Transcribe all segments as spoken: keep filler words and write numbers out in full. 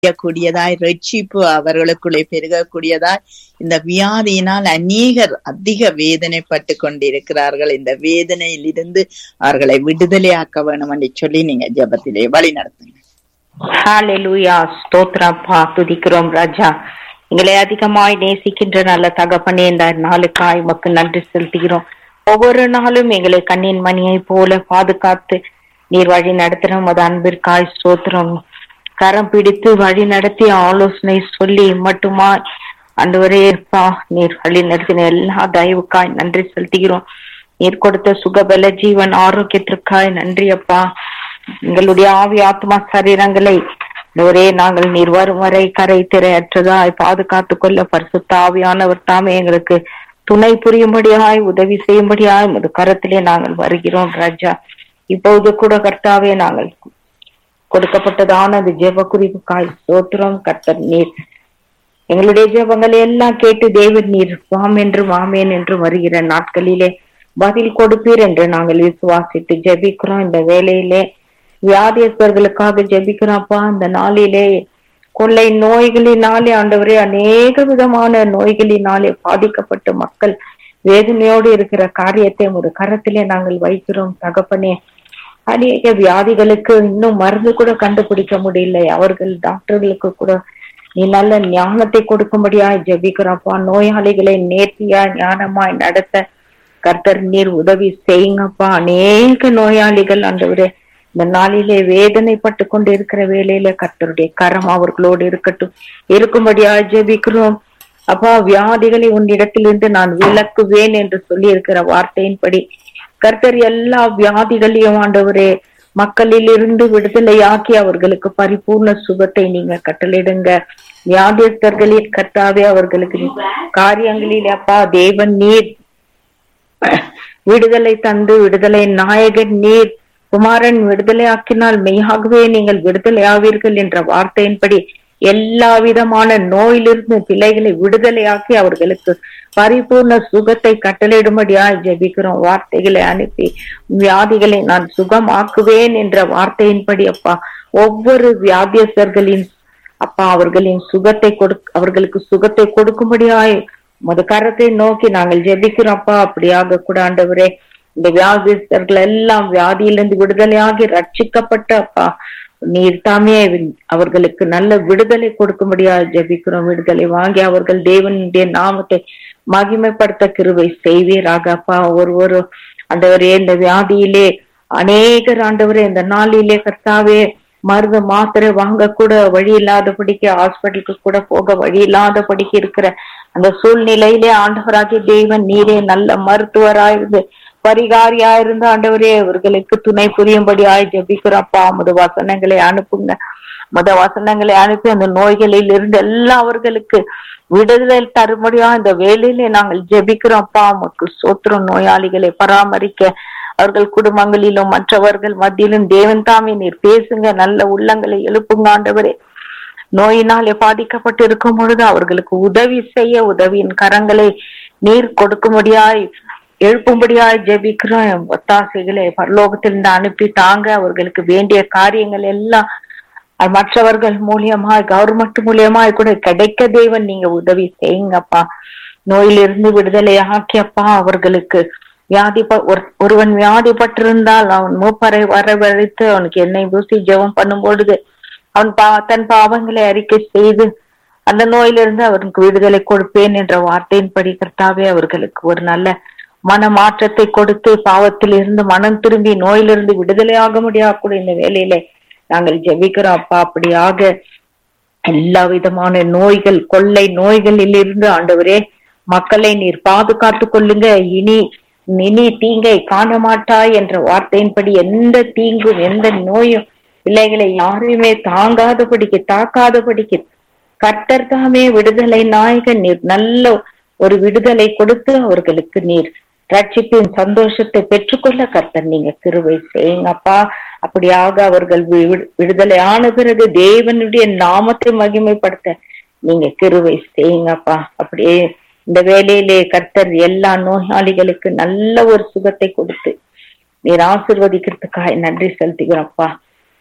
கூடியதாய் ரட்சிப்பு அவர்களுக்குள்ளே பெருகக்கூடியதாய் இந்த வியாதியினால் அநேகர் அதிக வேதனைப்பட்டு கொண்டிருக்கிறார்கள். இந்த வேதனையில் இருந்து அவர்களை விடுதலையாக்க வேணும் என்று சொல்லி நீங்க ஜெபத்திலே வழி நடத்துங்க. ஹல்லேலூயா, ஸ்தோத்திரப்பா, துதிக்கிறோம் ராஜா. எங்களை அதிகமாய் நேசிக்கின்ற நல்ல தகப்பனே, இந்த நாளுக்காய் உமக்கு நன்றி செலுத்துகிறோம். ஒவ்வொரு நாளும் எங்களை கண்ணின் மணியை போல பாதுகாத்து நீர் வழி நடத்துற உமது அன்பிற்காய் ஸ்தோத்திரம். கரம் பிடித்து வழி நடத்தி ஆலோசனை சொல்லி மட்டுமா ஆண்டவரே நீர் வழி நடத்தின எல்லா தயவுக்காய் நன்றி செலுத்துகிறோம். நீர் கொடுத்த சுகபல ஜீவன் ஆரோக்கியத்திற்காய் நன்றி அப்பா. எங்களுடைய ஆவி ஆத்மா சரீரங்களை ஒரே நாங்கள் நீர் வரும் வரை கரை திரையற்றதாய் பாதுகாத்து கொள்ள பரிசுத்த ஆவியானவர் தாமே எங்களுக்கு துணை புரியும்படியாய் உதவி செய்யும்படியாய் உமது கரத்திலே நாங்கள் வருகிறோம் ராஜா. இப்போது கூட கர்த்தாவே நாங்கள் கொடுக்கப்பட்டதான அந்த ஜெப குறிப்புக்காய் ஸ்தோத்திரம். கர்த்தர் நீர் எங்களுடைய ஜெபங்களை எல்லாம் கேட்டு தேவன் நீர் வாம் என்று வாமேன் என்று வருகிற நாட்களிலே பதில் கொடுப்பீர் என்று நாங்கள் விசுவாசித்து ஜெபிக்கிறோம். இந்த வேளையிலே வியாதியஸ்தர்களுக்காக ஜெபிக்கிறோம்ப்பா. இந்த நாளிலே கொள்ளை நோய்களினாலே ஆண்டவரே அநேக விதமான நோய்களினாலே பாதிக்கப்பட்ட மக்கள் வேதனையோடு இருக்கிற காரியத்தை ஒரு கரத்திலே நாங்கள் வைக்கிறோம் தகப்பனே. அநேக வியாதிகளுக்கு இன்னும் மருந்து கூட கண்டுபிடிக்க முடியல. அவர்கள் டாக்டர்களுக்கு கூட நீ நல்ல ஞானத்தை கொடுக்கும்படியாய் ஜெபிக்கிறப்பா. நோயாளிகளை நேர்த்தியா ஞானமாய் நடத்த கர்த்தர் நீர் உதவி செய்யுங்கப்பா. அநேக நோயாளிகள் ஆண்டவரே இந்த நாளிலே வேதனைப்பட்டு கொண்டு இருக்கிற வேளையில கர்த்தருடைய கரம் அவர்களோடு இருக்கட்டும் இருக்கும்படியாய் ஜெபிக்கிறோம் அப்பா. வியாதிகளை உன்னிடத்திலிருந்து நான் விலக்குவேன் என்று சொல்லி இருக்கிற வார்த்தையின்படி கர்த்தர் எல்லா வியாதிகளையும் ஆண்டவரே மக்களில் இருந்து விடுதலையாக்கி அவர்களுக்கு பரிபூர்ண சுகத்தை நீங்க கட்டளிடுங்க. வியாதியஸ்தர்களில் கர்த்தாவே அவர்களுக்கு காரியங்களில் அப்பா தேவன் நீர் விடுதலை தந்து விடுதலை நாயகன் நீர் குமாரன் விடுதலை ஆக்கினால் மெய்யாகவே நீங்கள் விடுதலை ஆவீர்கள் என்ற வார்த்தையின்படி எல்லா விதமான நோயிலிருந்து பிள்ளைகளை விடுதலையாக்கி அவர்களுக்கு பரிபூர்ண சுகத்தை கட்டளையிடும்படியாய் ஜெபிக்கிறோம். வார்த்தைகளை அனுப்பி வியாதிகளை நான் சுகமாக்குவேன் என்ற வார்த்தையின்படி அப்பா ஒவ்வொரு வியாதியஸ்தர்களின் அப்பா அவர்களின் சுகத்தை கொடு அவர்களுக்கு சுகத்தை கொடுக்கும்படியாய் மது கரத்தை நோக்கி நாங்கள் ஜெபிக்கிறோம் அப்பா. அப்படியாக கூட ஆண்டவரே இந்த வியாதியஸ்தர்கள் எல்லாம் வியாதியிலிருந்து விடுதலையாகி ரட்சிக்கப்பட்ட அப்பா நீர் தாமே அவர்களுக்கு நல்ல விடுதலை கொடுக்கும்படியாக ஜெபிக்கிறோம். விடுதலை வாங்கி அவர்கள் தேவனுடைய நாமத்தை மகிமைப்படுத்த கிருபை செய்வீராக அப்பா. ஒரு ஒரு ஆண்டவரே இந்த வியாதியிலே அநேகர் ஆண்டவரே இந்த நாளிலே கர்த்தாவே மருந்து மாத்திரை வாங்க கூட வழி இல்லாதபடிக்கு ஹாஸ்பிட்டலுக்கு கூட போக வழி இல்லாதபடிக்கு இருக்கிற அந்த சூழ்நிலையிலே ஆண்டவராகிய தேவன் நீரே நல்ல மருத்துவராயிருந்து பரிகாரியா இருந்து ஆண்டவரே அவர்களுக்கு துணை புரியும்படியாய் ஜெபிக்கிறப்பா. முத வசனங்களை அனுப்புங்க. முத வசனங்களை அனுப்பி அந்த நோய்களில் இருந்து எல்லாம் அவர்களுக்கு விடுதலை தரும்படியா இந்த வேலையிலே நாங்கள் ஜெபிக்கிறோம்ப்பா. நமக்கு சோத்திரம். நோயாளிகளை பராமரிக்க அவர்கள் குடும்பங்களிலும் மற்றவர்கள் மத்தியிலும் தேவன் தாமே நீர் பேசுங்க. நல்ல உள்ளங்களை எழுப்புங்க ஆண்டவரே. நோயினாலே பாதிக்கப்பட்டு இருக்கும் பொழுது அவர்களுக்கு உதவி செய்ய உதவியின் கரங்களை நீர் கொடுக்கும்படியாய் எழுப்பும்படியாய் ஜெபிக்கிறோம். ஒத்தாசைகளை பரலோகத்திலிருந்து அனுப்பி தாங்க அவர்களுக்கு வேண்டிய காரியங்கள் எல்லாம் மற்றவர்கள் மூலியமாய் கவர்மெண்ட் மூலியமாய் கூட கிடைக்க தேவன் நீங்க உதவி செய்யுங்கப்பா. நோயிலிருந்து விடுதலை ஆக்கியப்பா. அவர்களுக்கு வியாதி ஒருவன் வியாதிப்பட்டிருந்தால் அவன் மூப்பரை வரவழைத்து அவனுக்கு எண்ணெய் பூசி ஜெபம் பண்ணும் பொழுது அவன் பா தன் பாவங்களை அறிக்கை செய்து அந்த நோயிலிருந்து அவனுக்கு விடுதலை கொடுப்பேன் என்ற வார்த்தையின்படி கர்த்தாவே அவர்களுக்கு ஒரு நல்ல மன மாற்றத்தை கொடுத்து பாவத்தில் இருந்து மனம் திரும்பி நோயிலிருந்து விடுதலையாக முடியாது கூட இந்த வேலையில நாங்கள் ஜெபிக்கிறோம் அப்பா. அப்படியாக எல்லா விதமான நோய்கள் கொள்ளை நோய்களில் இருந்து ஆண்டவரே மக்களை நீர் பாதுகாத்து கொள்ளுங்க. இனி இனி தீங்கை காண மாட்டாய் என்ற வார்த்தையின்படி எந்த தீங்கும் எந்த நோயும் பிள்ளைகளை யாரையுமே தாங்காதபடிக்கு தாக்காதபடிக்கு கர்த்தர் தாமே விடுதலை நாயகன் நீர் நல்ல ஒரு விடுதலை கொடுத்து அவர்களுக்கு நீர் ரட்சிப்பின் சந்தோஷத்தை பெற்றுக்கொள்ள கர்த்தர் நீங்க கிருபை செய்யுங்கப்பா. அப்படியாக அவர்கள் விடுதலை ஆன பிறகு தேவனுடைய நாமத்தை மகிமைப்படுத்த நீங்க கிருபை செய்யுங்கப்பா. அப்படியே இந்த வேலையிலே கர்த்தர் எல்லா நோயாளிகளுக்கு நல்ல ஒரு சுகத்தை கொடுத்து நீர் ஆசீர்வதிக்கிறதுக்காக நன்றி செலுத்துகிறோம்ப்பா.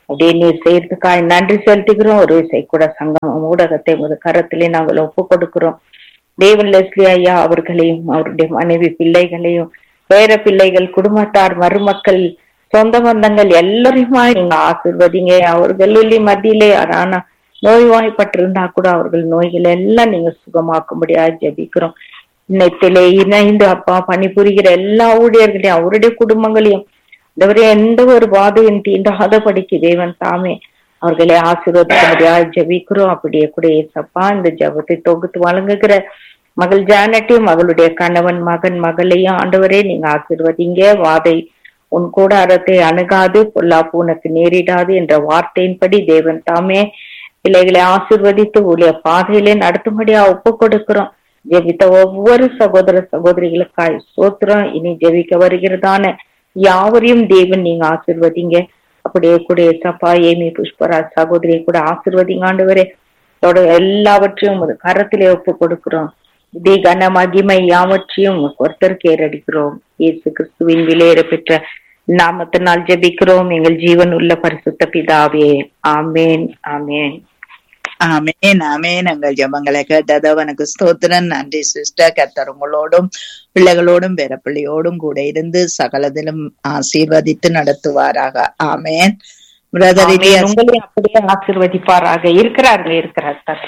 அப்படியே நீர் செய்யறதுக்காக நன்றி செலுத்துகிறோம். ஒரு விசை கூட சங்கம் ஊடகத்தை ஒரு கரத்திலே நாங்கள் ஒப்பு கொடுக்கிறோம். தேவன் லெஸ்லி ஐயா அவர்களையும் அவருடைய மனைவி பிள்ளைகளையும் பேர பிள்ளைகள் குடும்பத்தார் மருமக்கள் சொந்த பந்தங்கள் எல்லாரையுமா நீங்க ஆசீர்வதிங்க. அவர்கள் மத்தியிலே யாரான நோய்வாய்ப்பட்டிருந்தா கூட அவர்கள் நோய்கள் எல்லாம் நீங்க சுகமாக்கும்படியா ஜெபிக்கிறோம். இன்னத்திலே இணைந்து அப்பா பணிபுரிகிற எல்லா ஊழியர்களையும் அவருடைய குடும்பங்களையும் இந்த எந்த ஒரு பாதையும் தீண்டாதபடிக்கு தேவன் தாமே அவர்களை ஆசீர்வதிக்கும்படியா ஜெபிக்கிறோம். அப்படியே கூட ஏசப்பா இந்த ஜெபத்தை தொகுத்து வழங்குகிற மகள் ஜானட்டையும் மகளுடைய கணவன் மகன் மகளையும் ஆண்டவரே நீங்க ஆசீர்வதிங்க. வாதை உன் கூடாரத்தை அணுகாது, பொல்லாப்பு உனக்கு நேரிடாது என்ற வார்த்தையின்படி தேவன் தாமே பிள்ளைகளை ஆசீர்வதித்து ஊழிய பாதையிலே நடத்தும்படியா ஒப்பு கொடுக்கிறோம். ஜெபித்த ஒவ்வொரு சகோதர சகோதரிகளுக்காய் சோத்திரம். இனி ஜெபிக்க வருகிறதான யாவரையும் தேவன் நீங்க ஆசீர்வதிங்க. அப்படியே கூட சப்பா ஏமி புஷ்பராஜ் சகோதரியை கூட ஆசீர்வதிங்க ஆண்டவரே. எல்லாவற்றையும் ஒரு கரத்திலே ஒப்பு கொடுக்கிறோம். இதே கன மகிமை யாவற்றையும் ஒருத்தர் கேரடிக்கிறோம். இயேசு கிறிஸ்துவின் விலையேற பெற்ற நாமத்தினால் ஜெபிக்கிறோம் எங்கள் ஜீவன் உள்ள பரிசுத்த பிதாவே. ஆமேன் ஆமேன் ஆமேன் ஆமேன். எங்கள் ஜெபங்களை கேட்டதவனுக்கு ஸ்தோத்திரம். நன்றி சிஸ்டர். கர்த்தர் உங்களோடும் பிள்ளைகளோடும் வேற பிள்ளையோடும் கூட இருந்து சகலதிலும் ஆசீர்வதித்து நடத்துவாராக. ஆமேன். பிரதர் உங்களையும் அப்படியே ஆசீர்வதிப்பாராக. இருக்கிறார்கள் இருக்கிறார்.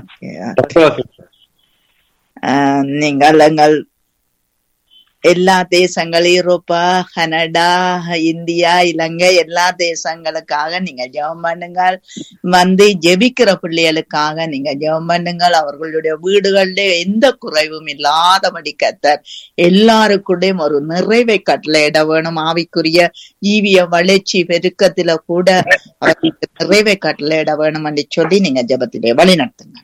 நீங்கள் எங்கள் எல்லா தேசங்கள் யூரோப்பா கனடா இந்தியா இலங்கை எல்லா தேசங்களுக்காக நீங்க ஜெபம் பண்ணுங்கள். வந்து ஜெபிக்கிற பிள்ளைகளுக்காக நீங்க ஜெபம் பண்ணுங்கள். அவர்களுடைய வீடுகளிலே எந்த குறைவும் இல்லாதபடி கர்த்தர் எல்லாருக்குள்ளேயும் ஒரு நிறைவை கட்டளையிட வேணும். ஆவிக்குரிய ஈவிய வளர்ச்சி பெருக்கத்தில கூட அவர்களுக்கு நிறைவை கட்டளையிட வேணும் என்று சொல்லி நீங்க ஜெபத்திலே வழி நடத்துங்க.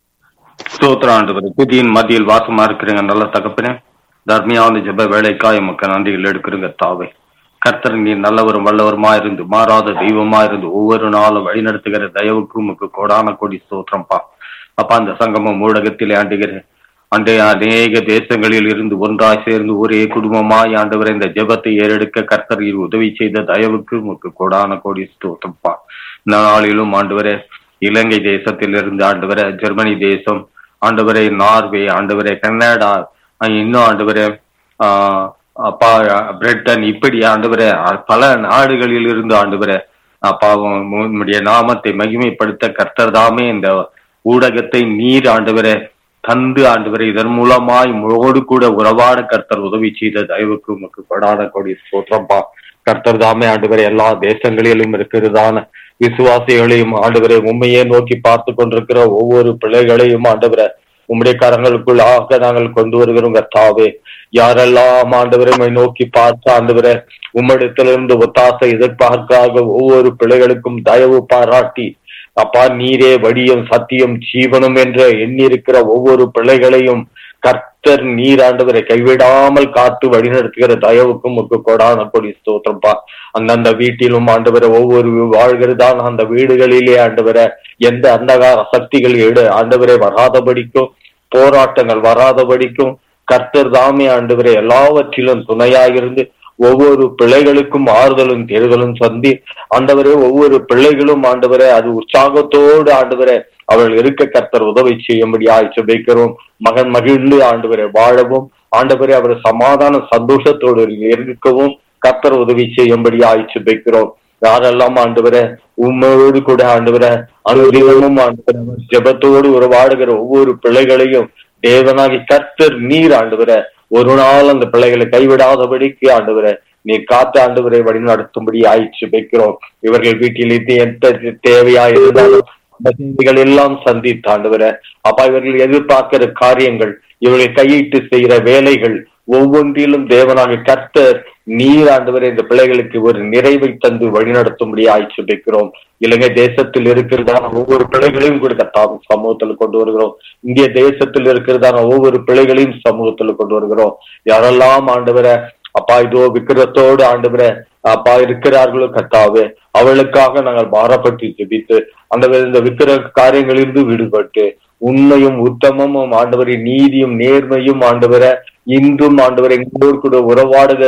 ஸ்தோத்திரம். புதியின் மத்தியில் வாசமா இருக்கிறீங்க நல்ல தகப்பனே. தர்மியான ஜெப வேலைக்காய் மக்கள் நன்றிகள் எடுக்கிறீங்க தாவே. கர்த்தர் நீ நல்லவரும் வல்லவருமா இருந்து மாறாத தெய்வமா இருந்து ஒவ்வொரு நாளும் வழிநடத்துகிற தயவுக்கு உமக்கு கோடான கோடி ஸ்தோத்திரம்பா. அப்பா அந்த சங்கமம் ஊடகத்திலே ஆண்டுகிறேன் அன்றைய அநேக தேசங்களில் இருந்து ஒன்றாய் சேர்ந்து ஒரே குடும்பமாய் ஆண்டவரை இந்த ஜெபத்தை ஏறெடுக்க கர்த்தர் உதவி செய்த தயவுக்கு உமக்கு கோடான கோடி ஸ்தோத்திரம்பா. இந்த நாளிலும் ஆண்டவரே இலங்கை தேசத்தில் இருந்து ஆண்டவரை ஜெர்மனி தேசம் ஆண்டவரை நார்வே ஆண்டவரை கனடா இன்னும் ஆண்டவரே ஆஹ் அப்பா பிரிட்டன் இப்படி ஆண்டவரே பல நாடுகளில் இருந்து ஆண்டவரே அப்பாவும் உன்னுடைய நாமத்தை மகிமைப்படுத்த கர்த்தர் தாமே இந்த ஊடகத்தை நீர் ஆண்டவரே தந்து ஆண்டவரை இதன் மூலமாய் முழோடு கூட உறவாட கர்த்தர் உதவி செய்த தயவுக்கு உமக்கு கொடான கொடி ஸ்தோத்திரம்பா. கர்த்தர் தாமே ஆண்டவரை எல்லா தேசங்களிலும் இருக்கிறதான விசுவாசிகளையும் ஆண்டவரை உண்மையே நோக்கி பார்த்து கொண்டிருக்கிற ஒவ்வொரு பிள்ளைகளையும் ஆண்டவரை உம்முடைய கரங்களுக்குள்ளாக நாங்கள் கொண்டு வருகிறோம் கர்த்தாவே. யாரெல்லாம் ஆண்டவரை நோக்கி பார்த்து ஆண்டவரை உம்மிடத்திலிருந்து ஒத்தாசை எதிர்பார்க்காக ஒவ்வொரு பிள்ளைகளுக்கும் தயவு பாராட்டி அப்பா நீரே வடியும் சத்தியம் ஜீவனும் என்ற எண்ணி இருக்கிற ஒவ்வொரு பிள்ளைகளையும் கர்த்தர் நீர் ஆண்டவரை கைவிடாமல் காத்து வழிநடத்துகிற தயவுக்கும் உக்கு கொடான கொடி ஸ்தோத்திரப்பா. அந்தந்த வீட்டிலும் ஆண்டவரை ஒவ்வொரு வாழ்கிறதான அந்த வீடுகளிலே ஆண்டவரை எந்த அந்தகார சக்திகள் எடு ஆண்டவரை வராதபடிக்கும் போராட்டங்கள் வராதபடிக்கும் கர்த்தர் தாமே ஆண்டவரை எல்லாவற்றிலும் துணையாயிருந்து ஒவ்வொரு பிள்ளைகளுக்கும் ஆறுதலும் தேர்தலும் சந்தி ஆண்டவரே ஒவ்வொரு பிள்ளைகளும் ஆண்டவரே அது உற்சாகத்தோடு ஆண்டவரே அவர்கள் இருக்க கர்த்தர் உதவி செய்யும்படியாய் ஜெபிக்கிறோம். மகன் மகிழ்ந்து ஆண்டவரை வாழவும் ஆண்டவரே அவர் சமாதான சந்தோஷத்தோடு இருக்கவும் கர்த்தர் உதவி செய்யும்படியாய் ஜெபிக்கிறோம். யாரெல்லாம் ஆண்டவரை உண்மையோடு கூட ஆண்டவரை அனுதினமும் ஆண்டவரை ஜெபத்தோடு உறவாடுகிற ஒவ்வொரு பிள்ளைகளையும் தேவனாகி கர்த்தர் நீர் ஆண்டவரை ஒரு நாள் அந்த பிள்ளைகளை கைவிடாதபடிக்கு ஆண்டவரை நீர் காத்து ஆண்டவரை வழி நடத்தும்படி ஆயிடுச்சு வைக்கிறோம். இவர்கள் வீட்டில் எந்த தேவையா இருந்தாலும் தேவைகள் எல்லாம் சந்தித்து ஆண்டவரை அப்பா இவர்கள் எதிர்பார்க்கிற காரியங்கள் இவர்கள் கையிட்டு செய்கிற வேலைகள் ஒவ்வொன்றிலும் தேவனாக கர்த்தர் நீர் ஆண்டவரை இந்த பிள்ளைகளுக்கு ஒரு நிறைவை தந்து வழிநடத்தும்படி ஆய்ச்சி வைக்கிறோம். இலங்கை தேசத்தில் இருக்கிறதான ஒவ்வொரு பிள்ளைகளையும் கூட கர்த்தாவும் சமூகத்தில் கொண்டு வருகிறோம். இந்திய தேசத்தில் இருக்கிறதான ஒவ்வொரு பிள்ளைகளையும் சமூகத்தில் கொண்டு வருகிறோம். யாரெல்லாம் ஆண்டவரை அப்பா இதோ விக்கிரத்தோடு ஆண்டவரை அப்பா இருக்கிறார்களோ கர்த்தாவே அவளுக்காக நாங்கள் பாரப்பட்டு ஜெபித்து ஆண்டவர் இந்த விக்கிர காரியங்களிலிருந்து விடுபட்டு உண்மையும் உத்தமமும் ஆண்டவரை நீதியும் நேர்மையும் ஆண்டவரை இன்றும் ஆண்டவரை எங்களோடு கூட உறவாடுகிற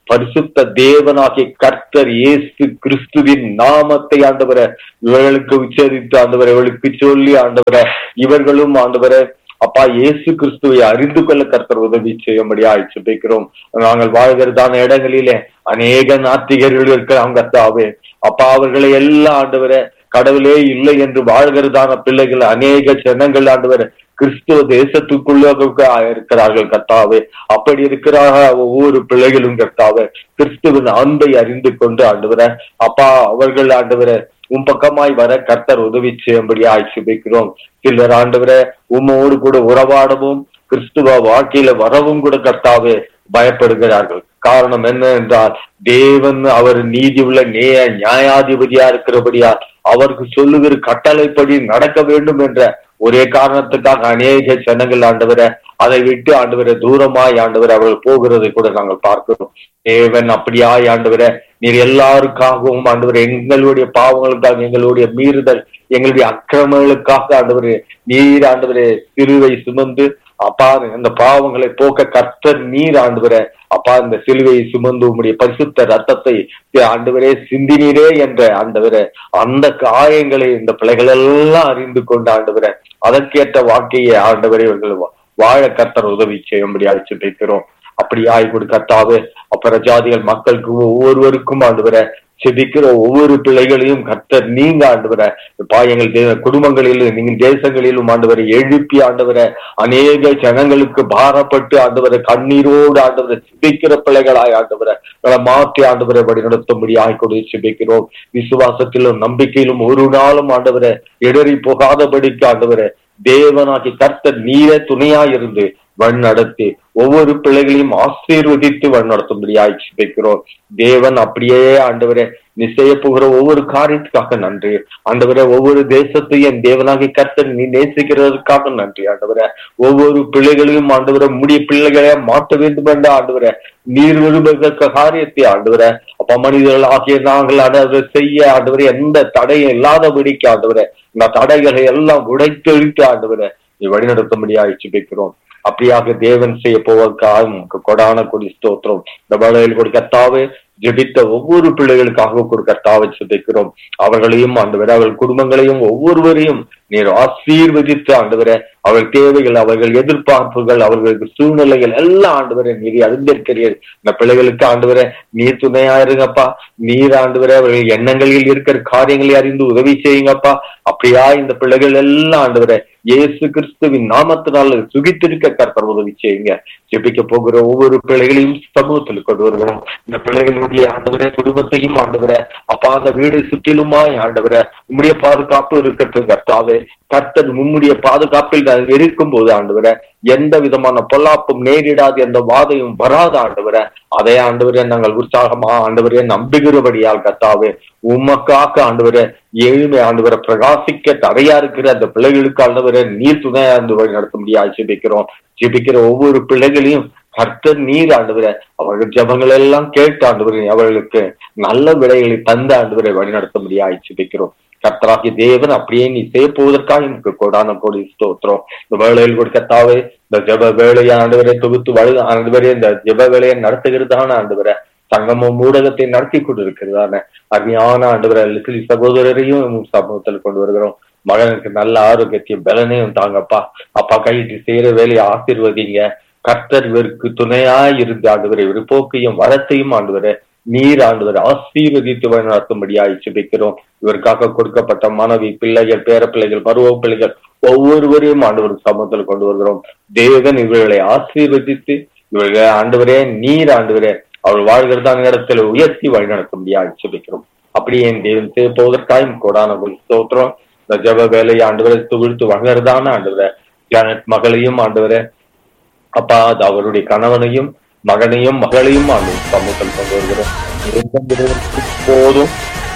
பரிசுத்த தேவனாகிய கர்த்தர் இயேசு கிறிஸ்துவின் நாமத்தை ஆண்டவரை இவர்களுக்கு உச்சரித்து ஆண்டவரை இவர்களுக்கு சொல்லி ஆண்டவரை இவர்களும் ஆண்டவரை அப்பா இயேசு கிறிஸ்துவை அறிந்து கொள்ள கர்த்தர் உதவி செய்யும்படியா ஜெபிக்கிறோம். நாங்கள் வாழ்கிறதான இடங்களிலே அநேக நாத்திகர்கள் இருக்கிறாங்க கர்த்தாவே. அப்பா அவர்களை எல்லாம் ஆண்டவரை கடவுளே இல்லை என்று வாழ்கிறதான பிள்ளைகள் அநேக ஜனங்கள் ஆண்டவரை கிறிஸ்துவ தேசத்துக்குள்ள இருக்கிறார்கள் கர்த்தாவே. அப்படி இருக்கிறாக ஒவ்வொரு பிள்ளைகளும் கர்த்தாவே கிறிஸ்துவின் அன்பை அறிந்து கொண்டு ஆண்டவரை அப்பா அவர்கள் ஆண்டவரை உன் பக்கமாய் வர கர்த்தர் உதவி செய்யும்படியா ஜெபிக்கிறோம். சிலர் ஆண்டவரை உம்மோடு கூட உறவாடவும் கிறிஸ்துவ வாழ்க்கையில வரவும் கூட கர்த்தாவே பயப்படுகிறார்கள். காரணம் என்ன என்றால் தேவன் அவர் நீதி உள்ள நேய நியாயாதிபதியா இருக்கிறபடியா அவருக்கு சொல்லுகிற கட்டளைப்படி நடக்க வேண்டும் என்ற ஒரே காரணத்துக்காக அநேக ஜனங்கள் ஆண்டவரை அதை விட்டு ஆண்டவரை தூரமாய் ஆண்டவரை அவர்கள் போகிறதை கூட நாங்கள் பார்க்கிறோம். தேவன் அப்படியாய் ஆண்டவரை நீர் எல்லாருக்காகவும் ஆண்டவர் எங்களுடைய பாவங்களுக்காக எங்களுடைய மீறுதல் எங்களுடைய அக்கிரமங்களுக்காக ஆண்டவரே நீர் ஆண்டவரே சிலுவை சுமந்து அப்பா அந்த பாவங்களை போக்க கர்த்தர் நீர் ஆண்டவரே அப்பா இந்த சிலுவையை சுமந்து உம்முடைய பரிசுத்த ரத்தத்தை ஆண்டவரே சிந்தினீரே என்ற ஆண்டவரே அந்த காயங்களை இந்த பிள்ளைகள் எல்லாம் அறிந்து கொண்டு ஆண்டவரே அதற்கேற்ற வாழ்க்கையை ஆண்டவரே இவர்கள் வாழ கர்த்தர் உதவி செய்யும்படியாக ஜெபிக்கிறோம். அப்படி ஆய் கொடு கர்த்தாவே. அப்புற ஜாதிகள் மக்களுக்கு ஒவ்வொருவருக்கும் ஆண்டவரை செபிக்கிற ஒவ்வொரு பிள்ளைகளையும் கர்த்தர் நீங்க ஆண்டவரை எங்கள் குடும்பங்களிலும் நீங்கள் தேசங்களிலும் ஆண்டவரை எழுப்பி ஆண்டவரை அநேக ஜனங்களுக்கு பாரப்பட்டு ஆண்டவரை கண்ணீரோடு ஆண்டவரை செபிக்கிற பிள்ளைகளாய் ஆண்டவரை மாற்றி ஆண்டவரை வழி நடத்தும்படி ஆய்கொடு செபிக்கிறோம். விசுவாசத்திலும் நம்பிக்கையிலும் ஒரு நாளும் ஆண்டவரை இடறி போகாதபடிக்கு ஆண்டவரை தேவனாகி கர்த்தர் நீரே துணையாயிருந்து வழி நடத்தி ஒவ்வொரு பிள்ளைகளையும் ஆசீர்வதித்து வழி நடத்தும்படியாய் ஜெபிக்கிறோம். தேவன் அப்படியே ஆண்டவரே நீ செய்ய போகிற ஒவ்வொரு காரியத்துக்காக நன்றி ஆண்டவரே. ஒவ்வொரு தேசத்தையும் என் தேவனாகி கர்த்தர் நீ நேசிக்கிறதுக்காக நன்றி ஆண்டவரே. ஒவ்வொரு பிள்ளைகளையும் ஆண்டவரை முடிய பிள்ளைகளை மாற்ற வேண்டும் என்ற ஆண்டவரை நீர் விரும்புகிற காரியத்தை ஆண்டவரை அப்ப மனிதர்கள் ஆகிய நாங்கள் ஆண்டவரை செய்ய ஆண்டவரை எந்த தடையும் இல்லாதபடிக்கு ஆண்டவரை இந்த தடைகளை எல்லாம் உடைத்தெழுத்து ஆண்டவரை நீ வழிநடத்தும்படியாய் ஜெபிக்கிறோம். அப்படியாக தேவன் செய்ய போவதற்காக கொடான கொடி ஸ்தோத்திரம். இந்த வேளையில் கொடி கர்த்தாவே ஜெபித்த ஒவ்வொரு பிள்ளைகளுக்காக கொடு கர்த்தாவை ஜெபிக்கிறோம். அவர்களையும் ஆண்டவரே அவர்கள் குடும்பங்களையும் ஒவ்வொருவரையும் நீர் ஆசீர்வதித்து ஆண்டவரே அவர்கள் தேவைகள் அவர்கள் எதிர்பார்ப்புகள் அவர்களுக்கு சூழ்நிலைகள் எல்லாம் ஆண்டவரே நீர் அறிந்திருக்கிறீர். இந்த பிள்ளைகளுக்கு ஆண்டவரே நீர் துணையா இருங்கப்பா. நீர் ஆண்டவரே அவர்கள் எண்ணங்களில் இருக்கிற காரியங்களை அறிந்து உதவி செய்யுங்கப்பா. அப்படியா இந்த பிள்ளைகள் எல்லாம் ஆண்டவரே இயேசு கிறிஸ்துவின் நாமத்தினால சுகித்திருக்க கர்த்தர் உதவி செய்யுங்க. ஜெபிக்க போகிற ஒவ்வொரு பிள்ளைகளையும் சமூகத்தில் கொண்டு வருகிறோம். இந்த பிள்ளைகளுடைய ஆண்டவரே குடும்பத்தையும் ஆண்டவரே அப்பா அந்த வீடு சுற்றிலுமாய் ஆண்டவரே உம்முடைய பாதுகாப்பு இருக்கட்டும் கர்த்தாவே. கர்த்தர் உம்முடைய பாதுகாப்பில் இருக்கும் போது ஆண்டவரே எந்த விதமான பொல்லாப்பும் நேரிடாது எந்த வாதையும் வராது ஆண்டவரே. அதே ஆண்டவரே நாங்கள் உற்சாகமா ஆண்டவரே நம்புகிறபடியால் கர்த்தாவே உமக்காக ஆண்டவரே ஏழுமை ஆண்டவரை பிரகாசிக்க தடையா இருக்கிற அந்த பிள்ளைகளுக்கு ஆண்டவரை நீர் துணையா இருந்து வழி நடத்த முடியாது ஜெபிக்கிறோம். ஜெபிக்கிற ஒவ்வொரு பிள்ளைகளையும் கர்த்தர் நீர் ஆண்டவரை அவர்கள் ஜபங்கள் எல்லாம் கேட்டு ஆண்டவரை அவர்களுக்கு நல்ல விடைகளை தந்து ஆண்டவரை வழி நடத்த முடியாது ஜெபிக்கிறோம். கர்த்தராகிய தேவன் அப்படியே நீ செய்ய போவதற்காக எனக்கு கொடான கொடி ஸ்தோத்திரம். இந்த வேளையில் கூட கர்த்தாவே இந்த ஜப வேலையை ஆண்டவரை தொகுத்து வழு ஆண்டவரே இந்த ஜப வேலையை நடத்துகிறதான ஆண்டவரை சங்கமம் ஊடகத்தை நடத்தி கொண்டிருக்கிறதான அருமையான ஆண்டவரை சகோதரரையும் சமூகத்தில் கொண்டு வருகிறோம். மகனுக்கு நல்ல ஆரோக்கியத்தையும் பலனையும் தாங்கப்பா. அப்பா கையிட்டு செய்யற வேலையை ஆசீர்வதிங்க. கர்த்தர் இவருக்கு துணையா இருந்து ஆண்டவரை ஒரு போக்கையும் வரத்தையும் ஆண்டவரை நீர் ஆண்டவர் ஆசீர்வதித்து வழி நடத்தும்படியாய் ஜெபிக்கிறோம். இவருக்காக கொடுக்கப்பட்ட மனைவி பிள்ளைகள் பேர பிள்ளைகள் பருவ பிள்ளைகள் ஒவ்வொருவரையும் ஆண்டவர் சமூகத்தில் கொண்டு வருகிறோம். தேவன் இவர்களை ஆசீர்வதித்து இவர்களை ஆண்டவரே நீர் ஆண்டவரே அவள் வாழ்கிறதான இடத்துல உயர்த்தி வழி நடத்தும்படியாய் ஜெபிக்கிறோம். அப்படியே என் தேவன் செய்ய போவதற்காயும் கொடான ஸ்தோத்திரம். இந்த ஜப வேலையை ஆண்டவரை துவிழ்த்து வழங்குறதான ஆண்டவரை ஜானட் மகளையும் ஆண்டவரை அப்பா அது அவருடைய கணவனையும் மகனையும் மகளையும் ஆண்டவர் சமூகத்தில் கொண்டு வருகிறோம். போதும்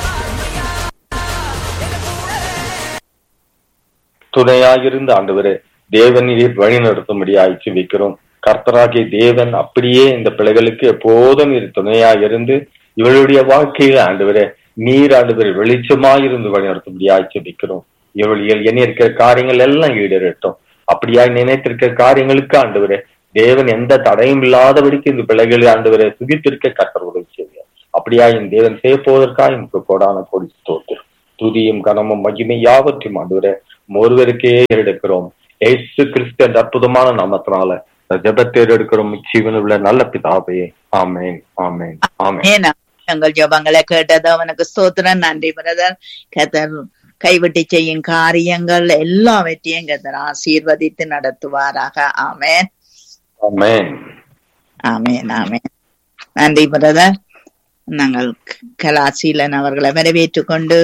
துணையாகிருந்து ஆண்டவரே தேவன் வழி நடத்தும்படியாய் ஜெபிக்கிறோம். கர்த்தராகிய தேவன் அப்படியே இந்த பிள்ளைகளுக்கு எப்போதும் இரு துணையாக இருந்து இவளுடைய வாழ்க்கையில ஆண்டவரே நீர் ஆண்டவரை வெளிச்சமாயிருந்து வழி நடத்தும்படியாய் ஜெபிக்கிறோம். இவள் எண்ணி இருக்கிற காரியங்கள் எல்லாம் ஈடேறட்டும். அப்படியா நினைத்திருக்கிற காரியங்களுக்கு ஆண்டவரே தேவன் எந்த தடையும் இல்லாதபடிக்கு இந்த பிள்ளைகளை ஆண்டவரை சுகித்திருக்க கர்த்தர் உதவி செய்வார். அப்படியா என் தேவன் செய்ய போவதற்காக எனக்கு கோடான கோடி ஸ்தோத்திரம். துதியும் கனமும் மகிமை யாவற்றையும் ஆண்டவரே ஒருவருக்கே எடுக்கிறோம். இயேசு கிறிஸ்து என்ற அற்புதமான நாமத்தினால ஜெபத்தை எடுக்கிறோம் ஜீவனுள்ள நல்ல பிதாவே. ஆமென், ஆமென், ஆமென். எங்கள் ஜெபங்களை கேட்டது அவனுக்கு ஸ்தோத்திரம். நன்றி பிரதர். கர்த்தர் கைவிட்டு செய்யும் காரியங்கள் எல்லாவற்றையும் கர்த்தர் ஆசீர்வதித்து நடத்துவாராக. ஆமென், ஆமென், ஆமென், ஆமென். நன்றி பிரதர். நாங்கள் கலாசீலன் அவர்களை வரவேற்றுக் கொண்டு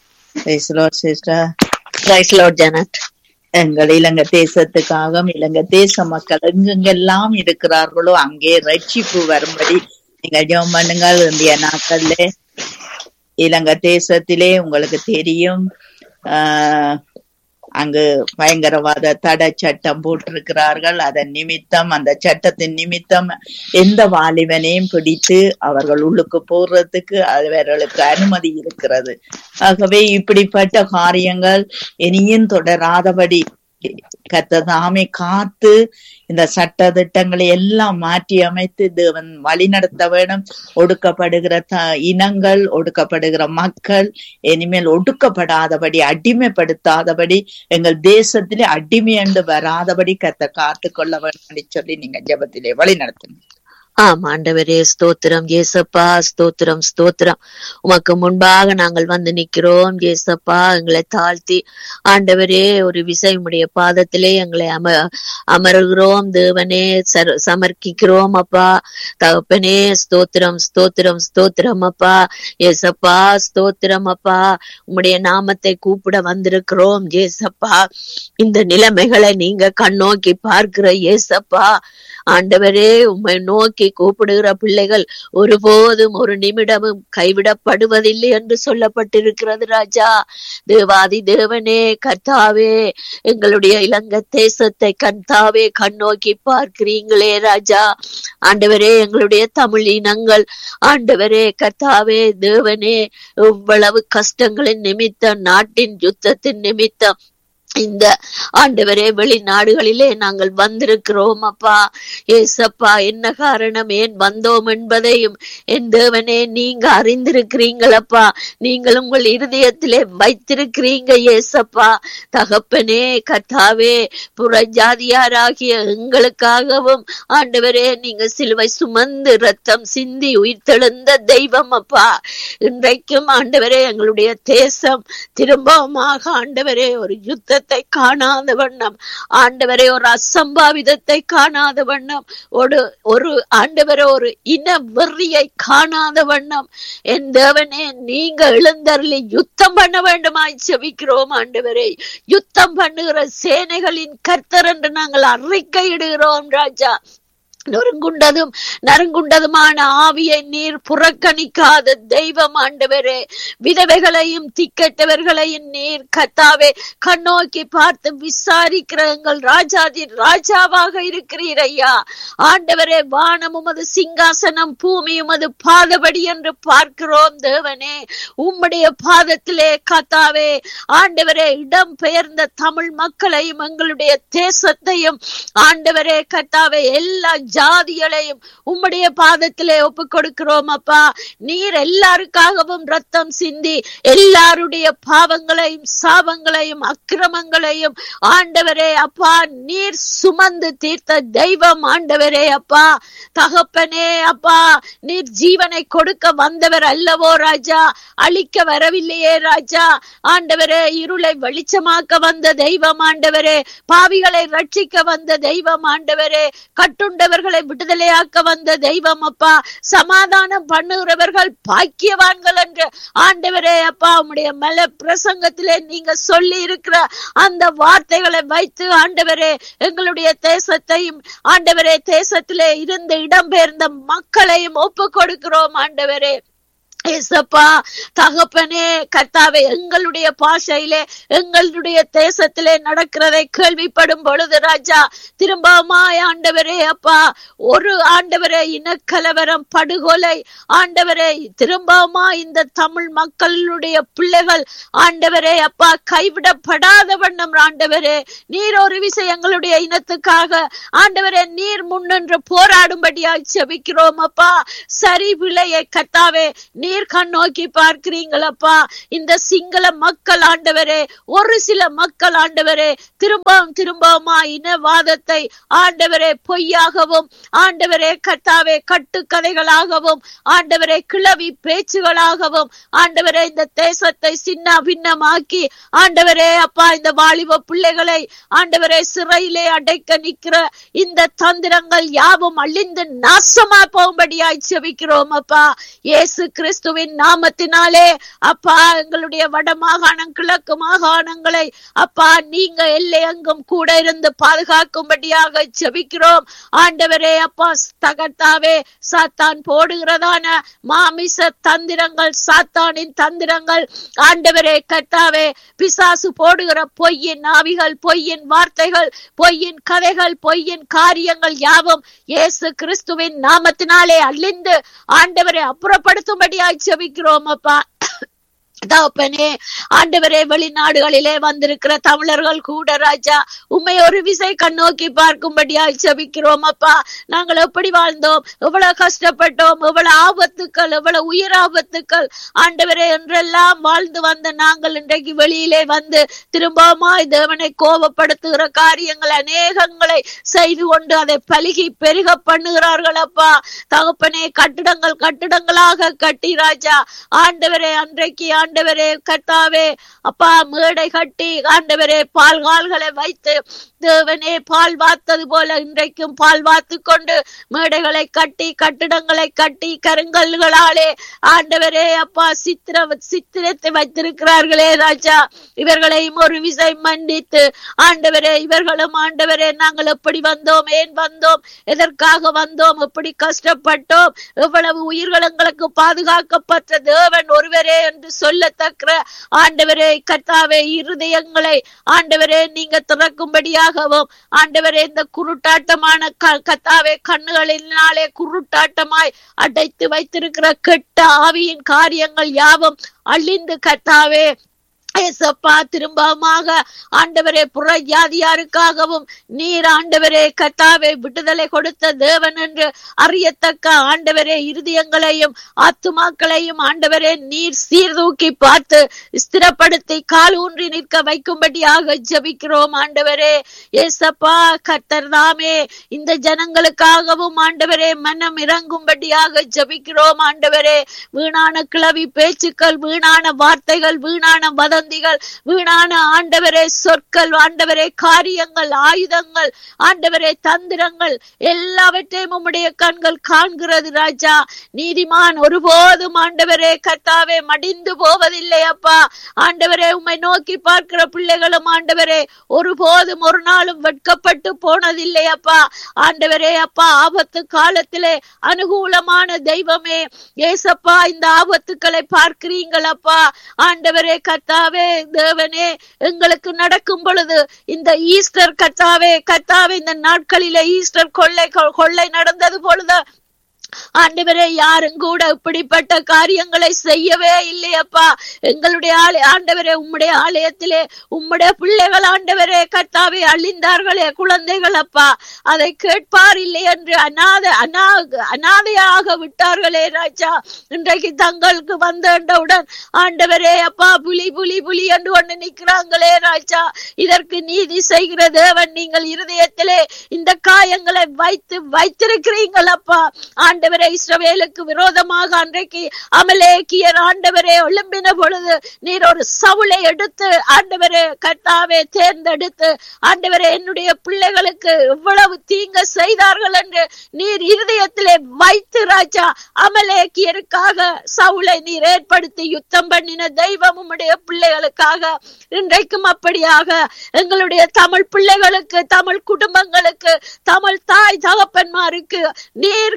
ஜனத் எங்கள் இலங்கை தேசத்துக்காக இலங்கை தேச மக்கள் எங்கெங்கெல்லாம் இருக்கிறார்களோ அங்கே ரட்சிப்பு வரும்படி நீங்கள் ஜெபம் பண்ணுங்கள். இந்திய நாட்கள்ல இலங்கை தேசத்திலே உங்களுக்கு தெரியும், ஆஹ் அங்கு பயங்கரவாத தடை சட்டம் போட்டிருக்கிறார்கள். அதன் நிமித்தம் அந்த சட்டத்தின் நிமித்தம் எந்த வாலிபனையும் பிடித்து அவர்கள் உள்ளுக்கு போடுறதுக்கு அவர்களுக்கு அனுமதி இருக்கிறது. ஆகவே இப்படிப்பட்ட காரியங்கள் இனியும் தொடராதபடி கர்த்தர் காத்து இந்த சட்ட திட்டங்களை எல்லாம் மாற்றி அமைத்து தேவன் வழி நடத்த வேணும். ஒடுக்கப்படுகிற த இனங்கள் ஒடுக்கப்படுகிற மக்கள் இனிமேல் ஒடுக்கப்படாதபடி அடிமைப்படுத்தாதபடி எங்கள் தேசத்திலே அடிமை என்று வராதபடி கர்த்தர் காத்து கொள்ள வேண்டும் சொல்லி நீங்க ஜெபத்திலே வழி நடத்துங்க. ஆம் ஆண்டவரே, ஸ்தோத்திரம் ஏசப்பா, ஸ்தோத்திரம் ஸ்தோத்திரம். உமக்கு முன்பாக நாங்கள் வந்து நிக்கிறோம் ஏசப்பா. எங்களை தாழ்த்தி ஆண்டவரே ஒரு விசை உடைய பாதத்திலே எங்களை அம அமர்கிறோம் தேவனே, சமர்ப்பிக்கிறோம் அப்பா. தகப்பனே ஸ்தோத்திரம் ஸ்தோத்திரம் ஸ்தோத்திரம் அப்பா. ஏசப்பா ஸ்தோத்திரம் அப்பா. உம்முடைய நாமத்தை கூப்பிட வந்திருக்கிறோம் ஏசப்பா. இந்த நிலைமைகளை நீங்க கண்ணோக்கி பார்க்கிற ஏசப்பா ஆண்டவரே, உம்மை நோக்கி கூப்பிடுகிற பிள்ளைகள் ஒருபோதும் ஒரு நிமிடமும் கைவிடப்படுவதில்லை என்று சொல்லப்பட்டிருக்கிறது ராஜா. தேவாதி தேவனே கர்த்தாவே, எங்களுடைய இலங்கை தேசத்தை கர்த்தாவே கண்ணோக்கி பார்க்கிறீங்களே ராஜா. ஆண்டவரே, எங்களுடைய தமிழ் இனங்கள் ஆண்டவரே கர்த்தாவே தேவனே, இவ்வளவு கஷ்டங்களின் நிமித்தம், நாட்டின் யுத்தத்தின் நிமித்தம் இந்த ஆண்டவரே வெளிநாடுகளிலே நாங்கள் வந்திருக்கிறோம் அப்பா. ஏசப்பா, என்ன காரணம், ஏன் வந்தோம் என்பதையும் என் தேவனே நீங்க அறிந்திருக்கிறீங்களப்பா. நீங்கள் உங்கள் இருதயத்திலே வைத்திருக்கிறீங்க ஏசப்பா. தகப்பனே கர்த்தாவே, புறஜாதியாராகிய எங்களுக்காகவும் ஆண்டவரே நீங்க சிலுவை சுமந்து ரத்தம் சிந்தி உயிர்த்தெழுந்த தெய்வம் அப்பா. இன்றைக்கும் ஆண்டவரே எங்களுடைய தேசம் திரும்பமாக ஆண்டவரே ஒரு யுத்த காணாத வண்ணம், ஆண்டவரே ஒரு அசம்பாவிதத்தை காணாத வண்ணம், ஒரு ஒரு ஆண்டவரே ஒரு இன வெறியை காணாத வண்ணம் என் தேவனே நீங்க எழுந்தருளி யுத்தம் பண்ண வேண்டுமாய் செபிக்கிறோம் ஆண்டவரே. யுத்தம் பண்ணுகிற சேனைகளின் கர்த்தர் என்று நாங்கள் அறிக்கையிடுகிறோம் ராஜா. நொறுங்குண்டதும் நறுங்குண்டதுமான ஆவியை நீர் புறக்கணிக்காத தெய்வம் ஆண்டவரே. விதவைகளையும் திக்கெட்டவர்களையும் நீர் கர்த்தாவே கண்ணோக்கி பார்த்து விசாரிக்கிற எங்கள் ராஜாதி ராஜாவாக இருக்கிறீர் ஐயா. ஆண்டவரே, வானம் உமது சிங்காசனம், பூமி உமது பாதபடி என்று பார்க்கிறோம் தேவனே. உம்முடைய பாதத்திலே கர்த்தாவே ஆண்டவரே இடம் பெயர்ந்த தமிழ் மக்களையும் எங்களுடைய தேசத்தையும் ஆண்டவரே கர்த்தாவே எல்லா ஜாதிகளையும் உம்முடைய பாதத்திலே ஒப்பு கொடுக்கிறோம் அப்பா. நீர் எல்லாருக்காகவும் ரத்தம் சிந்தி எல்லாருடைய பாவங்களையும் சாபங்களையும் அக்கிரமங்களையும் ஆண்டவரே அப்பா நீர் சுமந்து தீர்த்த தெய்வம் ஆண்டவரே அப்பா. தகப்பனே அப்பா, நீர் ஜீவனை கொடுக்க வந்தவர் அல்லவோ ராஜா, அழிக்க வரவில்லையே ராஜா. ஆண்டவரே, இருளை வெளிச்சமாக்க வந்த தெய்வம் ஆண்டவரே, பாவிகளை ரட்சிக்க வந்த தெய்வம் ஆண்டவரே, கட்டுண்டவர்கள் விடுதலையாக்க வந்த தெய்வம் அப்பா. சமாதானம் பண்ணுகிறவர்கள் பாக்கியவான்கள் என்று ஆண்டவரே அப்பா உம்முடைய மல பிரசங்கத்திலே நீங்க சொல்லி இருக்கிற அந்த வார்த்தைகளை வைத்து ஆண்டவரே எங்களுடைய தேசத்தையும் ஆண்டவரே தேசத்திலே இருந்து இடம்பெயர்ந்த மக்களையும் ஒப்பு கொடுக்கிறோம் ஆண்டவரே. ஏசப்பா தகப்பனே கர்த்தாவே, எங்களுடைய பாஷையிலே எங்களுடைய தேசத்திலே நடக்கிறதை கேள்விப்படும் பொழுது ராஜா திரும்பவுமாய் ஆண்டவரே அப்பா ஒரு ஆண்டவரே இனக்கலவரம், படுகொலை ஆண்டவரே, திரும்பவுமா இந்த தமிழ் மக்களுடைய பிள்ளைகள் ஆண்டவரே அப்பா கைவிடப்படாத வண்ணம் ஆண்டவரே நீர் ஒரு விசை எங்களுடைய இனத்துக்காக ஆண்டவரே நீர் முன்னின்று போராடும்படியாய் செபிக்கிறோம் அப்பா. சரி விலையை கர்த்தாவே நீர் கண் நோக்கி பார்க்கிறீங்களப்பா. இந்த சிங்கள மக்கள் ஆண்டவரே, ஒரு சில மக்கள் ஆண்டவரே திரும்பவும் திரும்பவுமா இனவாதத்தை ஆண்டவரே பொய்யாகவும் ஆண்டவரே கர்த்தாவே கட்டுக்கதைகளாகவும் ஆண்டவரே கிளவி பேச்சுகளாகவும் ஆண்டவரே இந்த தேசத்தை சின்ன பின்னமாக்கி ஆண்டவரே அப்பா இந்த வாலிப பிள்ளைகளை ஆண்டவரே சிறையிலே அடைக்க நிற்கிற இந்த தந்திரங்கள் யாவும் அழிந்து நாசமா போகும்படியாய் செபிக்கிறோம் அப்பா. இயேசு கிறிஸ்துவின் நாமத்தினாலே அப்பா எங்களுடைய வட மாகாணம் கிழக்கு மாகாணங்களை அப்பா நீங்க எல்லை எங்கும் கூட இருந்து பாதுகாக்கும்படியாக செபிக்கிறோம் ஆண்டவரே அப்பா. தகர்த்தாவே சாத்தான் போடுகிறதான மாமிச தந்திரங்கள், சாத்தானின் தந்திரங்கள் ஆண்டவரே கர்த்தாவே, பிசாசு போடுகிற பொய்யின் ஆவிகள், பொய்யின் வார்த்தைகள், பொய்யின் கதைகள், பொய்யின் காரியங்கள் யாவும் இயேசு கிறிஸ்துவின் நாமத்தினாலே அழிந்து ஆண்டவரை அப்புறப்படுத்தும்படியாய் செபிக்கிறோம் அப்பா. தகப்பனே ஆண்டவரே வெளிநாடுகளிலே வந்திருக்கிற தமிழர்கள் கூட ராஜா உம்மை ஒரு விசை கண்ணோக்கி பார்க்கும்படியாய் செபிக்கிறோம் அப்பா. நாங்கள் எப்படி வாழ்ந்தோம், எவ்வளவு கஷ்டப்பட்டோம், எவ்வளவு ஆபத்துக்கள், எவ்வளவு உயிர் ஆபத்துக்கள் ஆண்டவரே என்றெல்லாம் வாழ்ந்து வந்த நாங்கள் இன்றைக்கு வெளியிலே வந்து திரும்பவுமாய் தேவனை கோபப்படுத்துகிற காரியங்கள் அநேகங்களை செய்து கொண்டு அதை பலுகி பெருக பண்ணுகிறார்கள் அப்பா. தகப்பனே கட்டிடங்கள் கட்டிடங்களாக கட்டி ராஜா ஆண்டவரே அன்றைக்கு ஆண்டவரே கர்த்தாவே அப்பா மேடை கட்டி ஆண்டவரே பால் கால்களை வைத்து தேவனே பால் வாத்தது போல இன்றைக்கும் பால் வாத்து கொண்டு மேடைகளை கட்டி கட்டிடங்களை கட்டி கருங்கல்களாலே ஆண்டவரே அப்பா சித்திர சித்திரத்தை வைத்திருக்கிறார்களே ராஜா. இவர்களையும் ஒரு விசை மன்னித்து ஆண்டவரே இவர்களும் ஆண்டவரே நாங்கள் எப்படி வந்தோம், ஏன் வந்தோம், எதற்காக வந்தோம், எப்படி கஷ்டப்பட்டோம், எவ்வளவு உயிர்கள் எங்களுக்கு பாதுகாக்கப்பட்ட தேவன் ஒருவரே என்று சொல்லத்தக்க ஆண்டவரே கர்த்தாவே இருதயங்களை ஆண்டவரே நீங்க திறக்கும்படியாகவும் ஆண்டவரே இந்த குருட்டாட்டமான கர்த்தாவே கண்ணுகளினாலே குருட்டாட்டமாய் அடைத்து வைத்திருக்கிற கெட்ட ஆவியின் காரியங்கள் யாவும் அழிந்து கர்த்தாவே ஏசப்பா திரும்பமாக ஆண்டவரே புற ஜாதியாருக்காகவும் நீர் ஆண்டவரே கர்த்தாவே விடுதலை கொடுத்த தேவன் என்று அறியத்தக்க ஆண்டவரே இருதயங்களையும் ஆத்துமாக்களையும் ஆண்டவரே நீர் சீர்தூக்கி பார்த்து ஸ்திரப்படுத்தி கால் ஊன்றி நிற்க வைக்கும்படியாக ஜெபிக்கிறோம் ஆண்டவரே. ஏசப்பா கர்த்தர் தாமே இந்த ஜனங்களுக்காகவும் ஆண்டவரே மனம் இறங்கும்படியாக ஜெபிக்கிறோம் ஆண்டவரே. வீணான கிளவி பேச்சுக்கள், வீணான வார்த்தைகள், வீணான வதந்திகள், வீணான ஆண்டவரே சொற்கள், ஆண்டவரே காரியங்கள், ஆயுதங்கள், ஆண்டவரே தந்திரங்கள் எல்லாவற்றையும் உம்முடைய கண்கள் காண்கிறது ராஜா. நீதிமான் ஒருபோதும் ஆண்டவரே கர்த்தாவே மடிந்து போவதில்லை அப்பா. ஆண்டவரே உம்மை நோக்கி பார்க்கிற பிள்ளைகளும் ஆண்டவரே ஒருபோதும் ஒரு நாளும் வெட்கப்பட்டு போனதில்லை அப்பா. ஆண்டவரே அப்பா ஆபத்து காலத்திலே அனுகூலமான தெய்வமே ஏசப்பா இந்த ஆபத்துக்களை பார்க்கிறீங்கள் அப்பா. ஆண்டவரே கர்த்தாவே தேவனே எங்களுக்கு நடக்கும் பொழுது இந்த ஈஸ்டர் கர்த்தாவே கர்த்தாவே இந்த நாட்களிலே ஈஸ்டர் கொள்ளை கொள்ளை நடந்தது பொழுது ஆண்டவரே யாரும் கூட இப்படிப்பட்ட காரியங்களை செய்யவே இல்லையப்பா. எங்களுடைய ஆண்டவரே உம்முடைய ஆலயத்திலே உம்முடைய பிள்ளைகள் ஆண்டவரே கர்த்தாவே அழிந்தார்களே குழந்தைகள் அப்பா, அதை கேட்பார் இல்லை என்று அநாத அநா அநாதையாக விட்டார்களே ராஜா. இன்றைக்கு தங்களுக்கு வந்தவுடன் ஆண்டவரே அப்பா புலி புலி புலி என்று கொண்டு நிற்கிறாங்களே ராஜா. இதற்கு நீதி செய்கிற தேவன் நீங்கள் இருதயத்திலே இந்த காயங்களை வைத்து வைத்திருக்கிறீங்கள் அப்பா. ஆண்டவரே இஸ்ரவேலுக்கு விரோதமாக அன்றைக்கு அமலேக்கியர் ஆண்டவரே எழும்பின பொழுது நீர் ஒரு சவுளை எடுத்து ஆண்டவரே கர்த்தாவே தேர்ந்தெடுத்து ஆண்டவரே என்னுடைய பிள்ளைகளுக்கு எவ்வளவு தீங்கு செய்தார்கள் என்று நீர் இருதயத்திலே வைத்து ராஜா அமலேக்கியருக்காக சவுளை நீர் ஏற்படுத்தி யுத்தம் பண்ணின தெய்வம் உம்முடைய பிள்ளைகளுக்காக இன்றைக்கும் அப்படியாக எங்களுடைய தமிழ் பிள்ளைகளுக்கு, தமிழ் குடும்பங்களுக்கு, தமிழ் தாய் தகப்பன்மாருக்கு நீர் கர்த்தாவே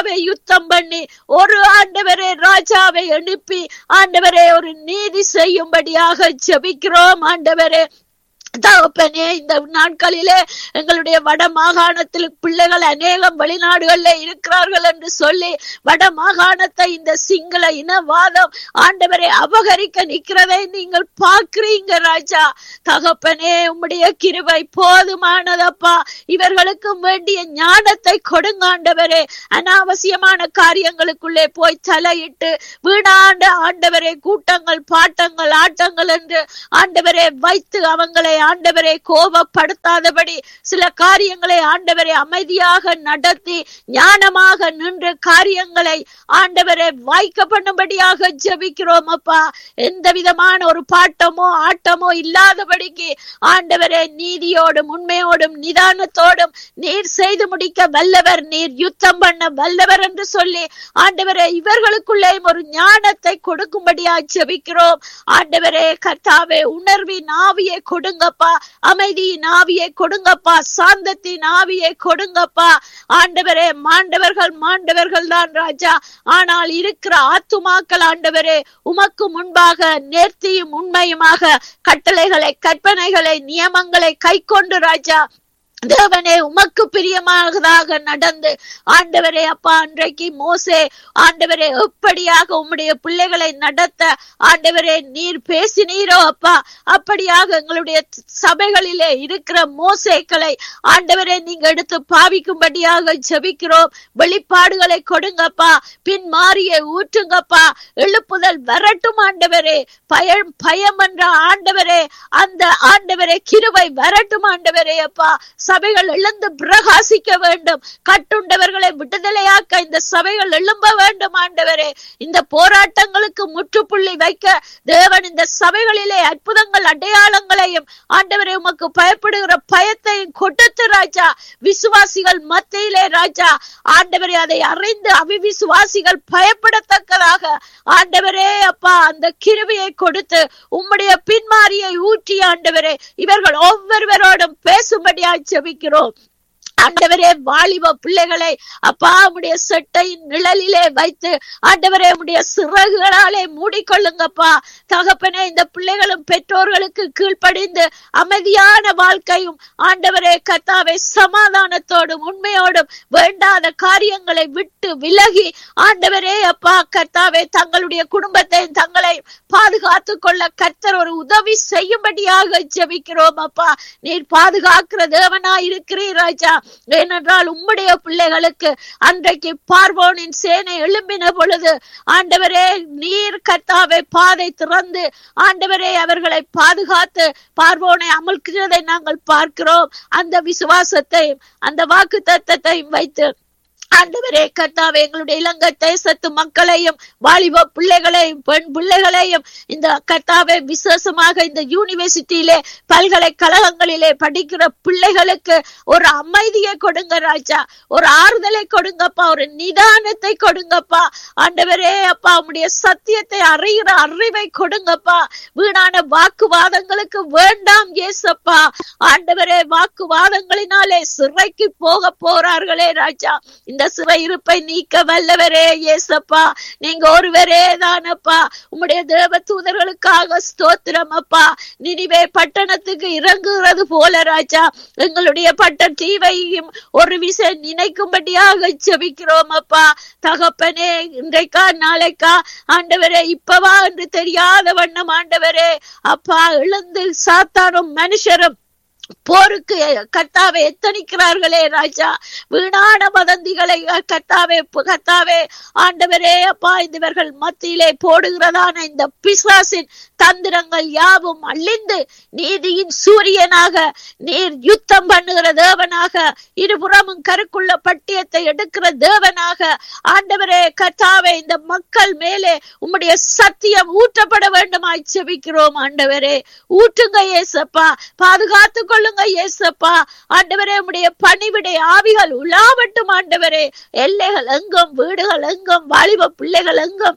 கர்த்தாவை யுத்தம் பண்ணி ஒரு ஆண்டவரே ராஜாவை அனுப்பி ஆண்டவரே ஒரு நீதி செய்யும்படியாக ஜெபிக்கிறோம். ஆண்டவரே தகப்பனே, இந்த நாட்களிலே எங்களுடைய வட மாகாணத்தில் பிள்ளைகள் அநேகம் வெளிநாடுகள்ல இருக்கிறார்கள் என்று சொல்லி வட மாகாணத்தை இந்த சிங்கள இனவாதம் ஆண்டவரை அபகரிக்க நிற்கிறதை நீங்கள் பார்க்கிறீங்க ராஜா. தகப்பனே, உம்முடைய கிருபை போதுமானதப்பா. இவர்களுக்கு வேண்டிய ஞானத்தை கொடுங்க ஆண்டவரே. அனாவசியமான காரியங்களுக்குள்ளே போய் தலையிட்டு வீணாண்ட ஆண்டவரே கூட்டங்கள் பாட்டங்கள் ஆட்டங்கள் என்று ஆண்டவரே வைத்து அவங்களை ஆண்டவரை கோபப்படுத்தாதபடி சில காரியங்களை ஆண்டவரை அமைதியாக நடத்தி ஞானமாக நின்று காரியங்களை ஆண்டவரை வாய்க்க பண்ணும்படியாக ஜெபிக்கிறோம் அப்பா. எந்த விதமான ஒரு பாட்டமோ ஆட்டமோ இல்லாதபடிக்கு ஆண்டவரை நீதியோடும் உண்மையோடும் நிதானத்தோடும் நீர் செய்து முடிக்க வல்லவர், நீர் யுத்தம் பண்ண வல்லவர் என்று சொல்லி ஆண்டவரை இவர்களுக்குள்ளே ஒரு ஞானத்தை கொடுக்கும்படியா ஜெபிக்கிறோம். ஆண்டவரே கர்த்தாவே, உணர்வின் ஆவியை கொடுங்க, அமைதியின் ஆவியை கொடுங்கப்பா, சாந்தத்தின் ஆவியை கொடுங்கப்பா. ஆண்டவரே, மாண்டவர்கள் மாண்டவர்கள் தான் ராஜா, ஆனால் இருக்கிற ஆத்துமாக்கள் ஆண்டவரே உமக்கு முன்பாக நேர்த்தியும் உண்மையுமாக கட்டளைகளை கற்பனைகளை நியமங்களை கை கொண்டு ராஜா தேவனே உமக்கு பிரியமானதாக நடந்து ஆண்டவரே அப்பா, அன்றைக்கு மோசே ஆண்டவரே எப்படியாக உம்முடைய பிள்ளைகளை நடத்த ஆண்டவரே நீர் பேசினீரோ அப்பா, அப்படியாக எங்களுடைய சபைகளிலே இருக்கிற மோசேக்களை ஆண்டவரே நீங்க எடுத்து பாவிக்கும்படியாக ஜெபிக்கிறோம். வெளிப்பாடுகளை கொடுங்கப்பா, பின் மாறியை ஊற்றுங்கப்பா, எழுப்புதல் வரட்டும் ஆண்டவரே. பயம் பயம் என்ற ஆண்டவரே அந்த ஆண்டவரே கிருபை வரட்டும் ஆண்டவரே அப்பா. சபைகள் எழுந்து பிரகாசிக்க வேண்டும், கட்டுண்டவர்களை விடுதலையாக்க இந்த சபைகள் எழும்ப வேண்டும் ஆண்டவரே. இந்த போராட்டங்களுக்கு முற்றுப்புள்ளி வைக்க தேவன் இந்த சபைகளிலே அற்புதங்கள் அடையாளங்களையும் ஆண்டவரே உமக்கு பயப்படுகிற பயத்தையும் கொடுத்து ராஜா, விசுவாசிகள் மத்தியிலே ராஜா ஆண்டவரே அதை அறிந்து அவிவிசுவாசிகள் பயப்படத்தக்கதாக ஆண்டவரே அப்பா அந்த கிருபையை கொடுத்து உம்முடைய பின்மாரியை ஊற்றி ஆண்டவரே இவர்கள் ஒவ்வொருவரோடும் பேசும்படியா ஜெபிக்கிறோம். ஆண்டவரே, வாலிப பிள்ளைகளை அப்பா உம்முடைய செட்டையின் நிழலிலே வைத்து ஆண்டவரே உம்முடைய சிறகுகளாலே மூடிக்கொள்ளுங்கப்பா. தகப்பனே, இந்த பிள்ளைகளும் பெற்றோர்களுக்கு கீழ்ப்படிந்து அமைதியான வாழ்க்கையும் ஆண்டவரே கர்த்தாவே சமாதானத்தோடும் உண்மையோடும் வேண்டாத காரியங்களை விட்டு விலகி ஆண்டவரே அப்பா கர்த்தாவே தங்களுடைய குடும்பத்தை தங்களை பாதுகாத்து கொள்ள கர்த்தர் ஒரு உதவி செய்யும்படியாக ஜெபிக்கிறோம் அப்பா. நீர் பாதுகாக்கிற தேவனா இருக்கிறீர் ராஜா. ஏனென்றால் உம்முடைய பிள்ளைகளுக்கு அன்றைக்கு பார்வோனின் சேனை எழும்பின பொழுது ஆண்டவரே நீர் கர்த்தாவே பாதை திறந்து ஆண்டவரே அவர்களை பாதுகாத்து பார்வோனை அமல்கிறதை நாங்கள் பார்க்கிறோம். அந்த விசுவாசத்தையும் அந்த வாக்கு தத்தத்தையும் வைத்து ஆண்டவரே கர்த்தாவே எங்களுடைய இலங்கை தேசத்து மக்களையும் வாலிப பிள்ளைகளையும் பெண் பிள்ளைகளையும் இந்த கர்த்தாவே விசேஷமாக இந்த யூனிவர்சிட்டியிலே பல்கலைக்கழகங்களிலே படிக்கிற பிள்ளைகளுக்கு ஒரு அமைதியை கொடுங்க ராஜா, ஒரு ஆறுதலை கொடுங்கப்பா, ஒரு நிதானத்தை கொடுங்கப்பா. ஆண்டவரே அப்பா உம்முடைய சத்தியத்தை அறிகிற அறிவை கொடுங்கப்பா. வீணான வாக்குவாதங்களுக்கு வேண்டாம் ஏசப்பா. ஆண்டவரே, வாக்குவாதங்களினாலே சிறைக்கு போக போறார்களே ராஜா, இந்த சிறை இருப்பை நீக்க வல்லவரே ஏசப்பா. நீங்க ஒருவரே தானப்பா. உம்முடைய தேவ தூதர்களுக்காக ஸ்தோத்திரம் அப்பா. நினிவே பட்டணத்துக்கு இறங்குகிறது போல ராஜா எங்களுடைய பட்ட தீவையும் ஒரு விசை நினைக்கும்படியாக ஜெபிக்கிறோம் அப்பா. தகப்பனே, இன்றைக்கா நாளைக்கா ஆண்டவரே இப்பவா என்று தெரியாத வண்ணம் ஆண்டவரே அப்பா எழுந்து சாத்தானும் மனுஷரும் போருக்கு கர்த்தாவே எத்தனிக்கிறார்களே ராஜா. வீணான வதந்திகளை கர்த்தாவே கர்த்தாவே ஆண்டவரே அப்பா இவர்கள் மத்தியிலே போடுகிறதான இந்த பிசாசின் தந்திரங்கள் யாவும் அழிந்து நீதியின் சூரியனாக நீர் யுத்தம் பண்ணுகிற தேவனாக இருபுறமும் கருக்குள்ள பட்டியத்தை எடுக்கிற தேவனாக ஆண்டவரே கர்த்தாவே இந்த மக்கள் மேலே உம்முடைய சத்தியம் ஊற்றப்பட வேண்டுமாய் ஜெபிக்கிறோம் ஆண்டவரே. ஊற்றுங்க ஏசப்பா, பாதுகாத்து கொள்ளுங்க ஏசப்பா. ஆண்டவரே, உம்முடைய பணிவிடை ஆவிகள் உலாவட்டும் ஆண்டவரே. எல்லைகள் எங்கும், வீடுகள் எங்கும், வாலிப பிள்ளைகள் எங்கும்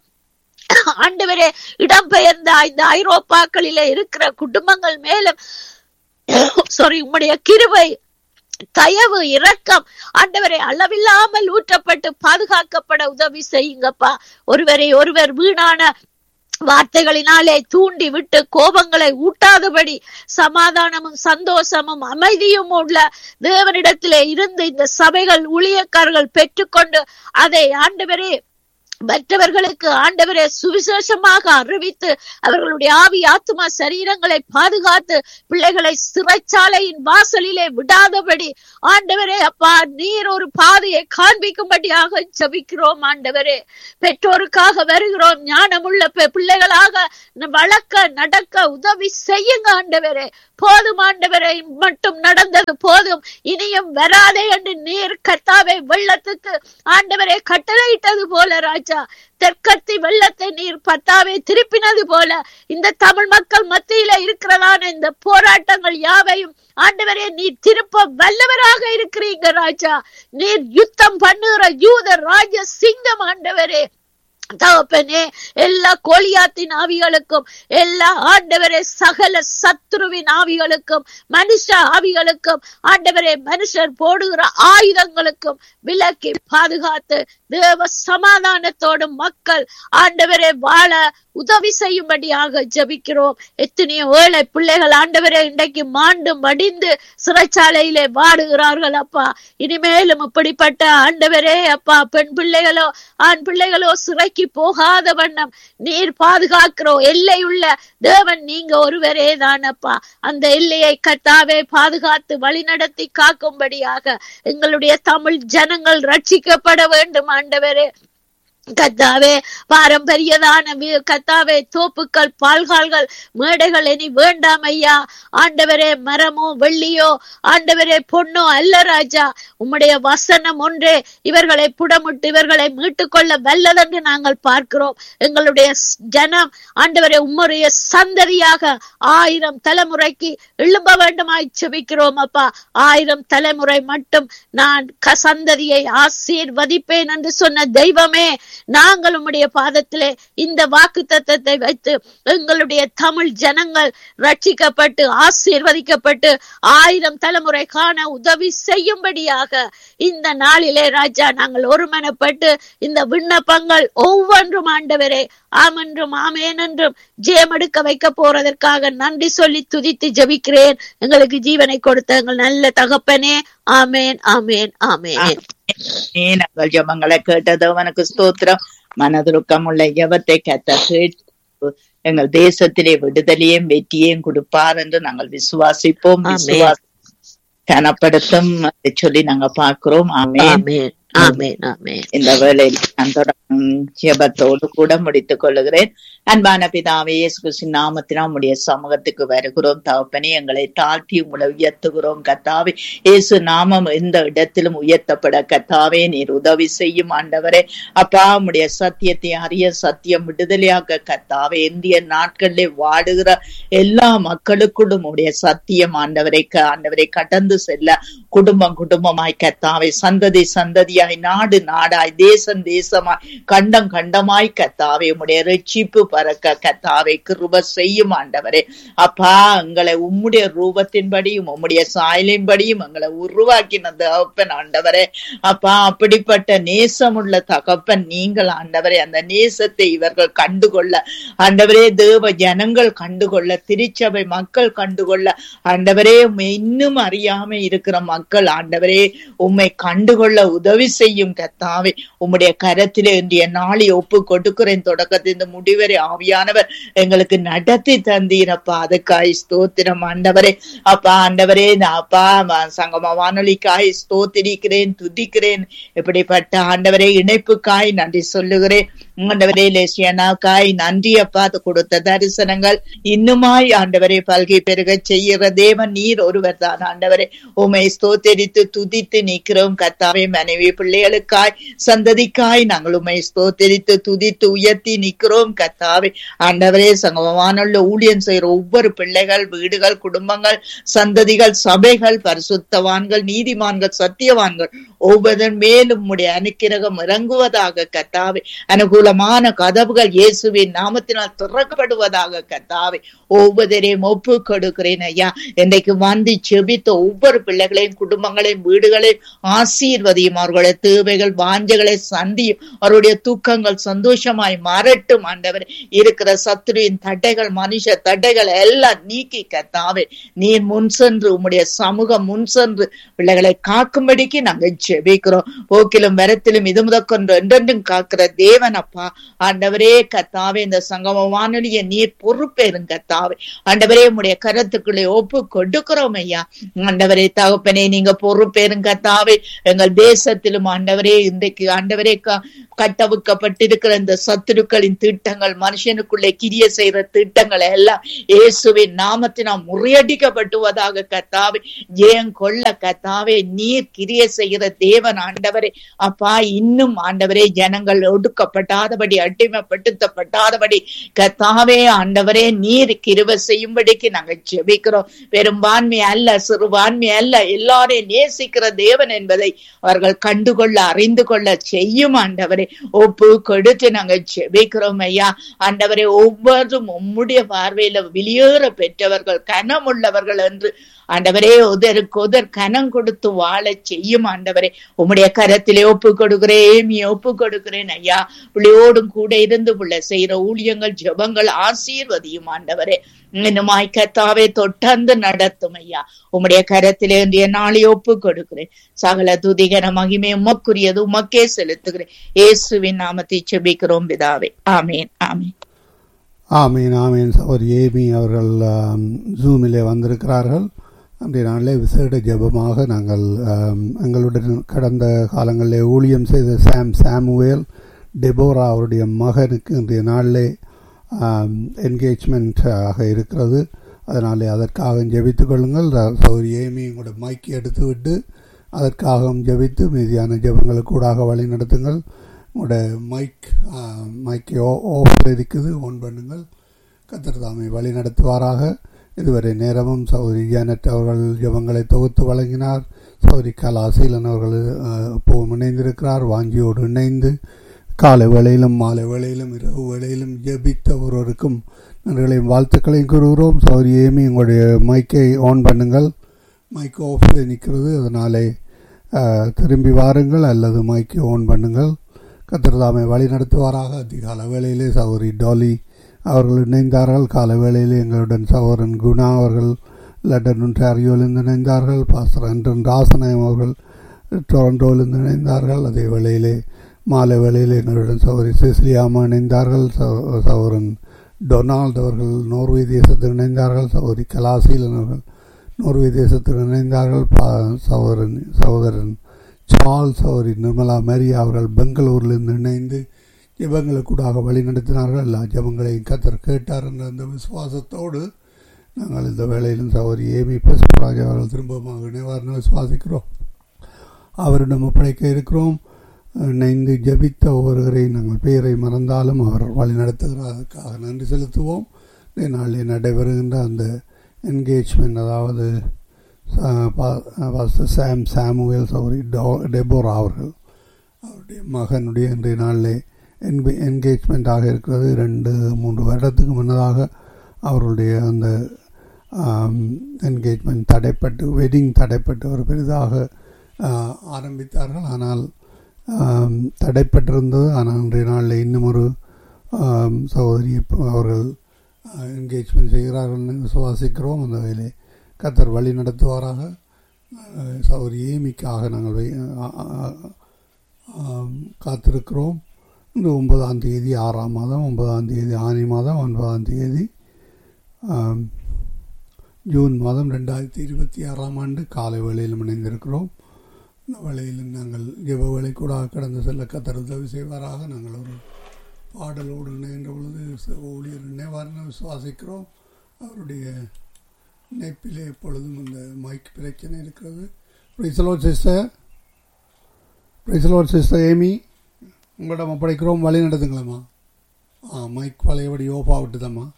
ஆண்டவரே இடம்பெயர்ந்த இந்த ஐரோப்பாக்களிலே இருக்கிற குடும்பங்கள் மேலும் சாரி உம்முடைய கிருபை தயவு இரக்கம் ஆண்டவரை அளவில்லாமல் ஊற்றப்பட்டு பாதுகாக்கப்பட உதவி செய்யுங்கப்பா. ஒருவரை ஒருவர் வீணான வார்த்தைகளினாலே தூண்டி விட்டு கோபங்களை ஊட்டாதபடி சமாதானமும் சந்தோஷமும் அமைதியும் உள்ள தேவனிடத்திலே இருந்து இந்த சபைகள் ஊழியக்காரர்கள் பெற்றுக்கொண்டு அதை ஆண்டவரே மற்றவர்களுக்கு ஆண்டவரே சுவிசேஷமாக அறிவித்து அவர்களுடைய ஆவி ஆத்துமா சரீரங்களை பாதுகாத்து பிள்ளைகளை சிறைச்சாலையின் வாசலிலே விடாதபடி ஆண்டவரே அப்பா நீர் ஒரு பாதையை காண்பிக்கும்படியாக ஜெபிக்கிறோம். ஆண்டவரே பெற்றோருக்காக வருகிறோம். ஞானமுள்ள பிள்ளைகளாக வளர்க்க நடக்க உதவி செய்யுங்க ஆண்டவரே. போதும் ஆண்டவரை மட்டும் நடந்தது போதும், இனியும் வராதே என்று நீர் கர்த்தாவே வெள்ளத்துக்கு ஆண்டவரை கட்டளையிட்டது போல ராஜா தெற்கத்தி வெள்ளத்தை நீர் பத்தாவே திருப்பினது போல இந்த தமிழ் மக்கள் மத்தியில இருக்கிறதான இந்த போராட்டங்கள் யாவையும் ஆண்டவரே நீர் திருப்ப வல்லவராக இருக்கிறீங்க ராஜா. நீர் யுத்தம் பண்ணுகிற யூத ராஜ சிங்கம் ஆண்டவரே. தகப்பனே எல்லா கோலியாத்தின் ஆவிகளுக்கும் எல்லா ஆண்டவரே சகல சத்ருவின் ஆவிகளுக்கும் மனுஷ ஆவிகளுக்கும் ஆண்டவரே மனுஷர் போடுகிற ஆயுதங்களுக்கும் விலக்கி பாதுகாத்து தேவ சமாதானத்தோடும் மக்கள் ஆண்டவரே வாழ உதவி செய்யும்படியாக ஜெபிக்கிறோம். எத்தனையோ ஏழை பிள்ளைகள் ஆண்டவரே இன்றைக்கு மாண்டு மடிந்து சிறைச்சாலையிலே வாடுகிறார்கள் அப்பா. இனிமேலும் இப்படிப்பட்ட ஆண்டவரே அப்பா பெண் பிள்ளைகளோ ஆண் பிள்ளைகளோ சிறைக்கு போகாத வண்ணம் நீர் பாதுகாக்கிறோம். எல்லையுள்ள தேவன் நீங்க ஒருவரே தானப்பா. அந்த எல்லையை கர்த்தாவே பாதுகாத்து வழிநடத்தி காக்கும்படியாக எங்களுடைய தமிழ் ஜனங்கள் ரட்சிக்கப்பட வேண்டும் ஆண்டவரே. கத்தாவே பாரம்பரியதான கத்தாவே தோப்புக்கள் பால்கால்கள் மேடைகள் இனி வேண்டாம் ஐயா. ஆண்டவரே மரமோ வெள்ளியோ ஆண்டவரே பொண்ணோ அல்ல ராஜா, உம்முடைய வசனம் ஒன்றே இவர்களை புடமுட்டு இவர்களை மீட்டுக் கொள்ள வல்லதென்று நாங்கள் பார்க்கிறோம். எங்களுடைய ஜனம் ஆண்டவரே உம்முடைய சந்ததியாக ஆயிரம் தலைமுறைக்கு எழும்ப வேண்டுமாய் செபிக்கிறோம் அப்பா. ஆயிரம் தலைமுறை மட்டும் நான் சந்ததியை ஆசீர்வதிப்பேன் என்று சொன்ன தெய்வமே, நாங்கள் உம்முடைய பாதத்திலே இந்த வாக்கு தத்தத்தை வைத்து எங்களுடைய தமிழ் ஜனங்கள் ரட்சிக்கப்பட்டு ஆசீர்வதிக்கப்பட்டு ஆயிரம் தலைமுறை காண உதவி செய்யும்படியாக இந்த நாளிலே ராஜா நாங்கள் ஒருமனப்பட்டு இந்த விண்ணப்பங்கள் ஒவ்வொன்றும் ஆண்டவரே ஆமென்றும் ஆமேன் என்றும் ஜெயமெடுக்க வைக்க போறதற்காக நன்றி சொல்லி துதித்து ஜெபிக்கிறேன். எங்களுக்கு ஜீவனை கொடுத்த எங்கள் நல்ல தகப்பனே, ஆமேன் ஆமேன் ஆமேன். நாங்கள் ஜெபங்களை கேட்டது உனக்கு ஸ்தோத்திரம். மனதுருக்கம் உள்ள ஜெபத்தை கத்த கேட்டு எங்கள் தேசத்திலே விடுதலையும் வெற்றியையும் கொடுப்பார் என்று நாங்கள் விசுவாசிப்போம். விசுவாச கனப்படுத்தும் சொல்லி நாங்க பார்க்கிறோம். ஆமென் ஆமென் ஆமென். இந்த வேளையில் நான் ஜெபத்தோடு கூட முடித்துக் கொள்ளுகிறேன். அன்பான பிதாவே, இயேசு கிறிஸ்துவின் நாமத்தினால் உம்முடைய சமூகத்துக்கு வருகிறோம். தகப்பனே, எங்களை தாழ்த்தி உங்களை உயர்த்துகிறோம். கர்த்தாவே, இயேசு நாமம் எந்த இடத்திலும் உயர்த்தப்பட கர்த்தாவே நீர் உதவி செய்யும் ஆண்டவரே. அப்பா, உம்முடைய சத்தியத்தை அறிய சத்தியம் விடுதலையாக்க கர்த்தாவே, இந்திய நாட்களிலே வாடுகிற எல்லா மக்களுக்கும் உடைய சத்தியம் ஆண்டவரை ஆண்டவரை கடந்து செல்ல குடும்பம் குடும்பமாய் கர்த்தாவே, சந்ததி சந்ததியாய், நாடு நாடாய், தேசம் தேசமாய், கண்டம் கண்டமாய் கர்த்தாவே உம்முடைய ரட்சிப்பு பறக்க கர்த்தாவே கிருபை செய்யும் ஆண்டவரே. அப்பா, எங்களை உம்முடைய ரூபத்தின்படியும் உம்முடைய சாயலின்படியும் எங்களை உருவாக்கின தகப்பன் ஆண்டவரே. அப்பா, அப்படிப்பட்ட நேசமுள்ள தகப்பன் நீங்கள் ஆண்டவரே. அந்த நேசத்தை இவர்கள் கண்டுகொள்ள ஆண்டவரே, தேவ ஜனங்கள் கண்டுகொள்ள, திருச்சபை மக்கள் கண்டுகொள்ள ஆண்டவரே, இன்னும் அறியாம இருக்கிற மக்கள் ஆண்டவரே உம்மை கண்டுகொள்ள உதவி செய்யும் கர்த்தாவே. உம்முடைய கரத்திலே இன்றைய நாளை ஒப்பு கொடுக்கிறேன். தொடக்கத்தின் முடிவரை ஆவியானவர் எங்களுக்கு நடத்தி தந்தீரப்பா, அதுக்காய் ஸ்தோத்திரம் ஆண்டவரே. அப்பா ஆண்டவரே, அப்பா சங்கம வானொலிக்காய் ஸ்தோத்திரிக்கிறேன், துதிக்கிறேன். இப்படிப்பட்ட ஆண்டவரே இணைப்புக்காய் நன்றி சொல்லுகிறேன் ஆண்டவரே. லேசியனாக்காய் நன்றி அப்பா. அது கொடுத்த தரிசனங்கள் இன்னுமாய் ஆண்டவரே பல்கை பெருக செய்கிற தேவன் நீர் ஒருவர் தான் ஆண்டவரே. உமை ஸ்தோத்தரித்து துதித்து நிற்கிறோம் கர்த்தாவே. மனைவி பிள்ளைகளுக்காய் சந்ததிக்காய் நாங்கள் உமை ஸ்தோத்தரித்து துதித்து உயர்த்தி நிற்கிறோம் கர்த்தாவே. ஆண்டவரே, சங்கமமானுள்ள ஊழியம் செய்கிற ஒவ்வொரு பிள்ளைகள், வீடுகள், குடும்பங்கள், சந்ததிகள், சபைகள், பரிசுத்தவான்கள், நீதிமான்கள், சத்தியவான்கள் ஒவ்வொருவன் மேலும் உம்முடைய அனுக்கிரகம் இறங்குவதாக கர்த்தாவே. அனுகூலமான கதவுகள் இயேசுவின் நாமத்தினால் திறக்கப்படுவதாக கர்த்தாவே. ஒவ்வொருவரையும் ஒப்பு கொடுக்கிறேன் ஐயா. இன்றைக்கு வந்து செபித்த ஒவ்வொரு பிள்ளைகளையும், குடும்பங்களையும், வீடுகளையும் ஆசீர்வதியும். அவர்களுடைய தேவைகள், வாஞ்சைகளை சந்தியும். அவருடைய தூக்கங்கள் சந்தோஷமாய் மாறட்டும் ஆண்டவர். இருக்கிற சத்துருவின் தடைகள், மனுஷ தடைகள் எல்லாம் நீக்கி கர்த்தாவே நீர் முன் சென்று உம்முடைய சமூகம் முன் சென்று பிள்ளைகளை காக்கும்படிக்கு நாங்கள் ஜெபிக்கிறோம். போக்கிலும் வரத்திலும் இது முதற்கொன்று என்றென்றும் காக்கிற தேவன் அப்பா. ஆண்டவரே கர்த்தாவே, இந்த சங்கம வானொலியை நீர் பொறுப்பேறும் கர்த்தாவே. ஆண்டவரே உம்முடைய கரத்துக்குள்ளே ஒப்பு கொடுக்கிறோம் ஐயா. ஆண்டவரே தகப்பனே, நீங்க பொறுப்பேறும் கர்த்தாவே. எங்கள் தேசத்திலும் ஆண்டவரே இன்றைக்கு ஆண்டவரே கட்டவுக்கப்பட்டிருக்கிற இந்த சத்துருக்களின் திட்டங்கள், மனுஷனுக்குள்ளே கிரிய செய்யற திட்டங்கள் எல்லாம் இயேசுவின் நாமத்தினால் முறியடிக்கப்பட்டுவதாக கர்த்தாவே. ஜெயம் கொள்ள கர்த்தாவே நீர் கிரிய செய்கிற தேவன் ஆண்டவரே அப்பா. இன்னும் ஆண்டவரே ஜனங்கள் ஒடுக்கப்பட்டாதபடி, அடிமைப்படுத்தப்பட்டாதபடி கர்த்தாவே ஆண்டவரே நீர் கிருபை செய்யும்படிக்கு நாங்கள் ஜெபிக்கிறோம். பெரும்பான்மை அல்ல, சிறுபான்மை அல்ல, எல்லாரையும் நேசிக்கிற தேவன் என்பதை அவர்கள் கண்டுகொள்ள, அறிந்து கொள்ள செய்யும் ஆண்டவரே. ஒப்பு கொடுத்து நாங்கள் ஜெபிக்கிறோம் ஐயா. ஆண்டவரே ஒவ்வொருவரும் உம்முடைய பார்வையில வெளியேற பெற்றவர்கள், கனம் உள்ளவர்கள் என்று ஆண்டவரே உதருக்கு உதர் கனம் கொடுத்து வாழ செய்யும் ஆண்டவரே. உம்முடைய கரத்திலே ஒப்பு கொடுக்கிறேன், ஒப்பு கொடுக்கிறேன் ஐயா. பிள்ளையோடும் கூட இருந்து புள்ள செய்யற ஊழியங்கள், ஜெபங்கள் ஆசீர்வதியும் ஆண்டவரே. இன்னுமாய் கர்த்தாவே தொட்டந்து நடத்தும் ஐயா. உம்முடைய கரத்திலே இன்றைய நாளை ஒப்பு கொடுக்கிறேன். சகல துதிகர மகிமை உமக்குரியது, உமக்கே செலுத்துகிறேன். இயேசுவின் நாமத்தை ஜெபிக்கிறோம் பிதாவே. ஆமேன், ஆமேன், ஆமீன், ஆமீன். சகோதரி ஏமி அவர்கள் ஜூமிலே வந்திருக்கிறார்கள். அன்றைய நாளிலே விசேட ஜெபமாக நாங்கள் எங்களுடன் கடந்த காலங்களில் ஊழியம் செய்த சாம் சாமுவேல் டெபோரா அவருடைய மகனுக்கு இன்றைய நாளிலே என்கேஜ்மெண்ட் ஆக இருக்கிறது. அதனாலே அதற்காக ஜெபித்துக் கொள்ளுங்கள். சகோதரி ஏமி உங்களோட மைக்கை எடுத்து விட்டு அதற்காக ஜெபித்து மீதியான ஜெபங்களுக்கு கூடாக வழி நடத்துங்கள். உங்களோட மைக் மைக்கை ஆஃப் இருக்குது, ஆன் பண்ணுங்கள். கர்த்தர் தாமே வழி நடத்துவாராக. இதுவரை நேரமும் சகோதரி ஜானட் அவர்கள் ஜெபங்களை தொகுத்து வழங்கினார். சகோதரி கலாசீலன் அவர்கள் எப்பவும் இணைந்திருக்கிறார். வாஞ்சியோடு இணைந்து காலை வேளையிலும் மாலை வேளையிலும் இரவு வேளையிலும் ஜெபித்த ஒருவருக்கும் நன்றிகளையும் வாழ்த்துக்களையும் கூறுகிறோம். சகோதரி ஏமி உங்களுடைய மைக்கை ஆன் பண்ணுங்கள். மைக் ஆஃபில் நிற்கிறது, அதனாலே திரும்பி வாருங்கள் அல்லது மைக்கை ஆன் பண்ணுங்கள். கர்த்தர் தாமே வழி நடத்துவாராக. அதிகால வேளையிலே சகோதரி டாலி அவர்கள் இணைந்தார்கள். கால வேளையிலே எங்களுடன் சகோதரன் குணா அவர்கள் லண்டன் ஒன்டாரியோவிலிருந்து இணைந்தார்கள். பாஸ்டர் அண்டன் ராசநாயம் அவர்கள் டொரண்டோவிலிருந்து இணைந்தார்கள். அதே வேளையிலே மாலை வேளையில் எங்களுடன் சகோதரி சிசிலியாமா இணைந்தார்கள். சகோதரன் டொனால்ட் அவர்கள் நோர்வே தேசத்தில் இணைந்தார்கள். சகோதரி கலாசீலன் அவர்கள் நோர்வே தேசத்தில் இணைந்தார்கள். சகோதரன் சகோதரன் சார்ல்ஸ் சகோதரி நிர்மலா மேரியா அவர்கள் பெங்களூரிலிருந்து இணைந்து ஜெபங்களுக்கூடாக வழி நடத்தினார்கள். எல்லா ஜெபங்களையும் கர்த்தர் கேட்டார் என்ற அந்த விசுவாசத்தோடு நாங்கள் இந்த வேளையிலும் சகோதரி ஏமி பசுராஜ் அவர்கள் திரும்பமாக இணைவார்னு விசுவாசிக்கிறோம். அவரிடம் ஒப்படைக்க இருக்கிறோம். இணைந்து ஜபித்த ஒவ்வொருவரையும் நாங்கள் பெயரை மறந்தாலும் அவர் வழி நடத்துகிறதற்காக நன்றி செலுத்துவோம். நாளில் நடைபெறுகின்ற அந்த என்கேஜ்மெண்ட், அதாவது சாம் சாமுவேல் சௌரி டெபோரா அவர்கள் அவருடைய மகனுடைய இன்றைய நாளிலே என் என்கேஜ்மெண்ட் ஆக இருக்கிறது. ரெண்டு மூன்று வருடத்துக்கு முன்னதாக அவர்களுடைய அந்த என்கேஜ்மெண்ட் தடைப்பட்டு, வெட்டிங் தடைப்பட்டு ஒரு பெரிதாக ஆரம்பித்தார்கள். ஆனால் தடைப்பட்டிருந்தது. ஆனால் இன்றைய நாளில் இன்னும் ஒரு சகோதரி அவர்கள் என்கேஜ்மெண்ட் செய்கிறார்கள் விசுவாசிக்கிறோம். அந்த வேலை கர்த்தர் வழி நடத்துவாராக. சகோதரி ஏமிக்காக நாங்கள் காத்திருக்கிறோம். இந்த ஒன்பதாம் தேதி ஆறாம் மாதம், ஒன்பதாம் தேதி ஆனி மாதம், ஒன்பதாம் தேதி ஜூன் மாதம் ரெண்டாயிரத்தி இருபத்தி ஆறாம் ஆண்டு காலை வேளையில் இணைந்திருக்கிறோம். இந்த வேளையில் நாங்கள் ஜெப வேளை கூட கடந்து செல்ல கர்த்தர் உதவி செய்வாராக. நாங்கள் ஒரு பாடலோடு இணைகின்ற பொழுது ஊழியர் இணைவார்னு விசுவாசிக்கிறோம். அவருடைய இணைப்பிலே எப்பொழுதும் இந்த மைக் பிரச்சனை இருக்கிறது. Praise the Lord sister, praise the Lord sister Amy, உங்களிடம் ஒப்படைக்கிறோம், வழி நடத்துங்களம்மா. ஆ மைக் பழையபடி ஓஃப் ஆகிட்டுதாம்மா.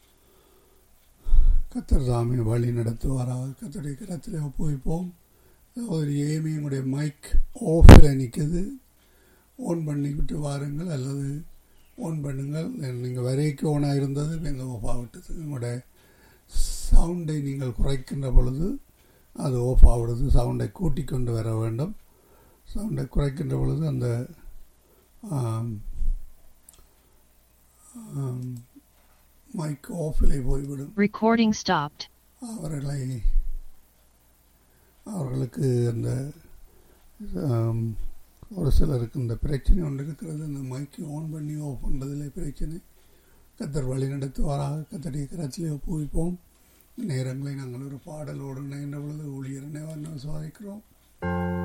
கர்த்தர் தாமே வழி நடத்துவாராக. கர்த்தருடைய கரத்திலே ஒப்புவிப்போம். ஒரு ஏமியுடைய மைக் ஆஃபில் நிற்குது. ஓன் பண்ணிவிட்டு வாருங்கள் அல்லது ஓன் பண்ணுங்கள். நீங்கள் வரைக்கும் ஓனாக இருந்தது எங்கள் ஆஃப் ஆகிட்டது. உங்களுடைய சவுண்டை நீங்கள் குறைக்கின்ற பொழுது அது ஆஃப் ஆகிடுது. சவுண்டை கூட்டி கொண்டு வர வேண்டும். சவுண்டை குறைக்கின்ற பொழுது அந்த மைக் ஆஃபிலே போய்விடும். Recording stopped. அவர்களை அவர்களுக்கு அந்த ஒரு சிலருக்கு இந்த பிரச்சனை ஒன்று இருக்கிறது. இந்த மைக்கை ஆன் பண்ணி ஆஃப் பண்ணுறதில் பிரச்சனை. கத்தர் வழி நடத்துவாராக. கத்தருடைய கரத்திலே ஒப்புவிப்போம். நேரங்களை நாங்கள் ஒரு பாடலோடு இணைகின்ற பொழுது ஊழியர் நினைவாக விசுவாசிக்கிறோம்.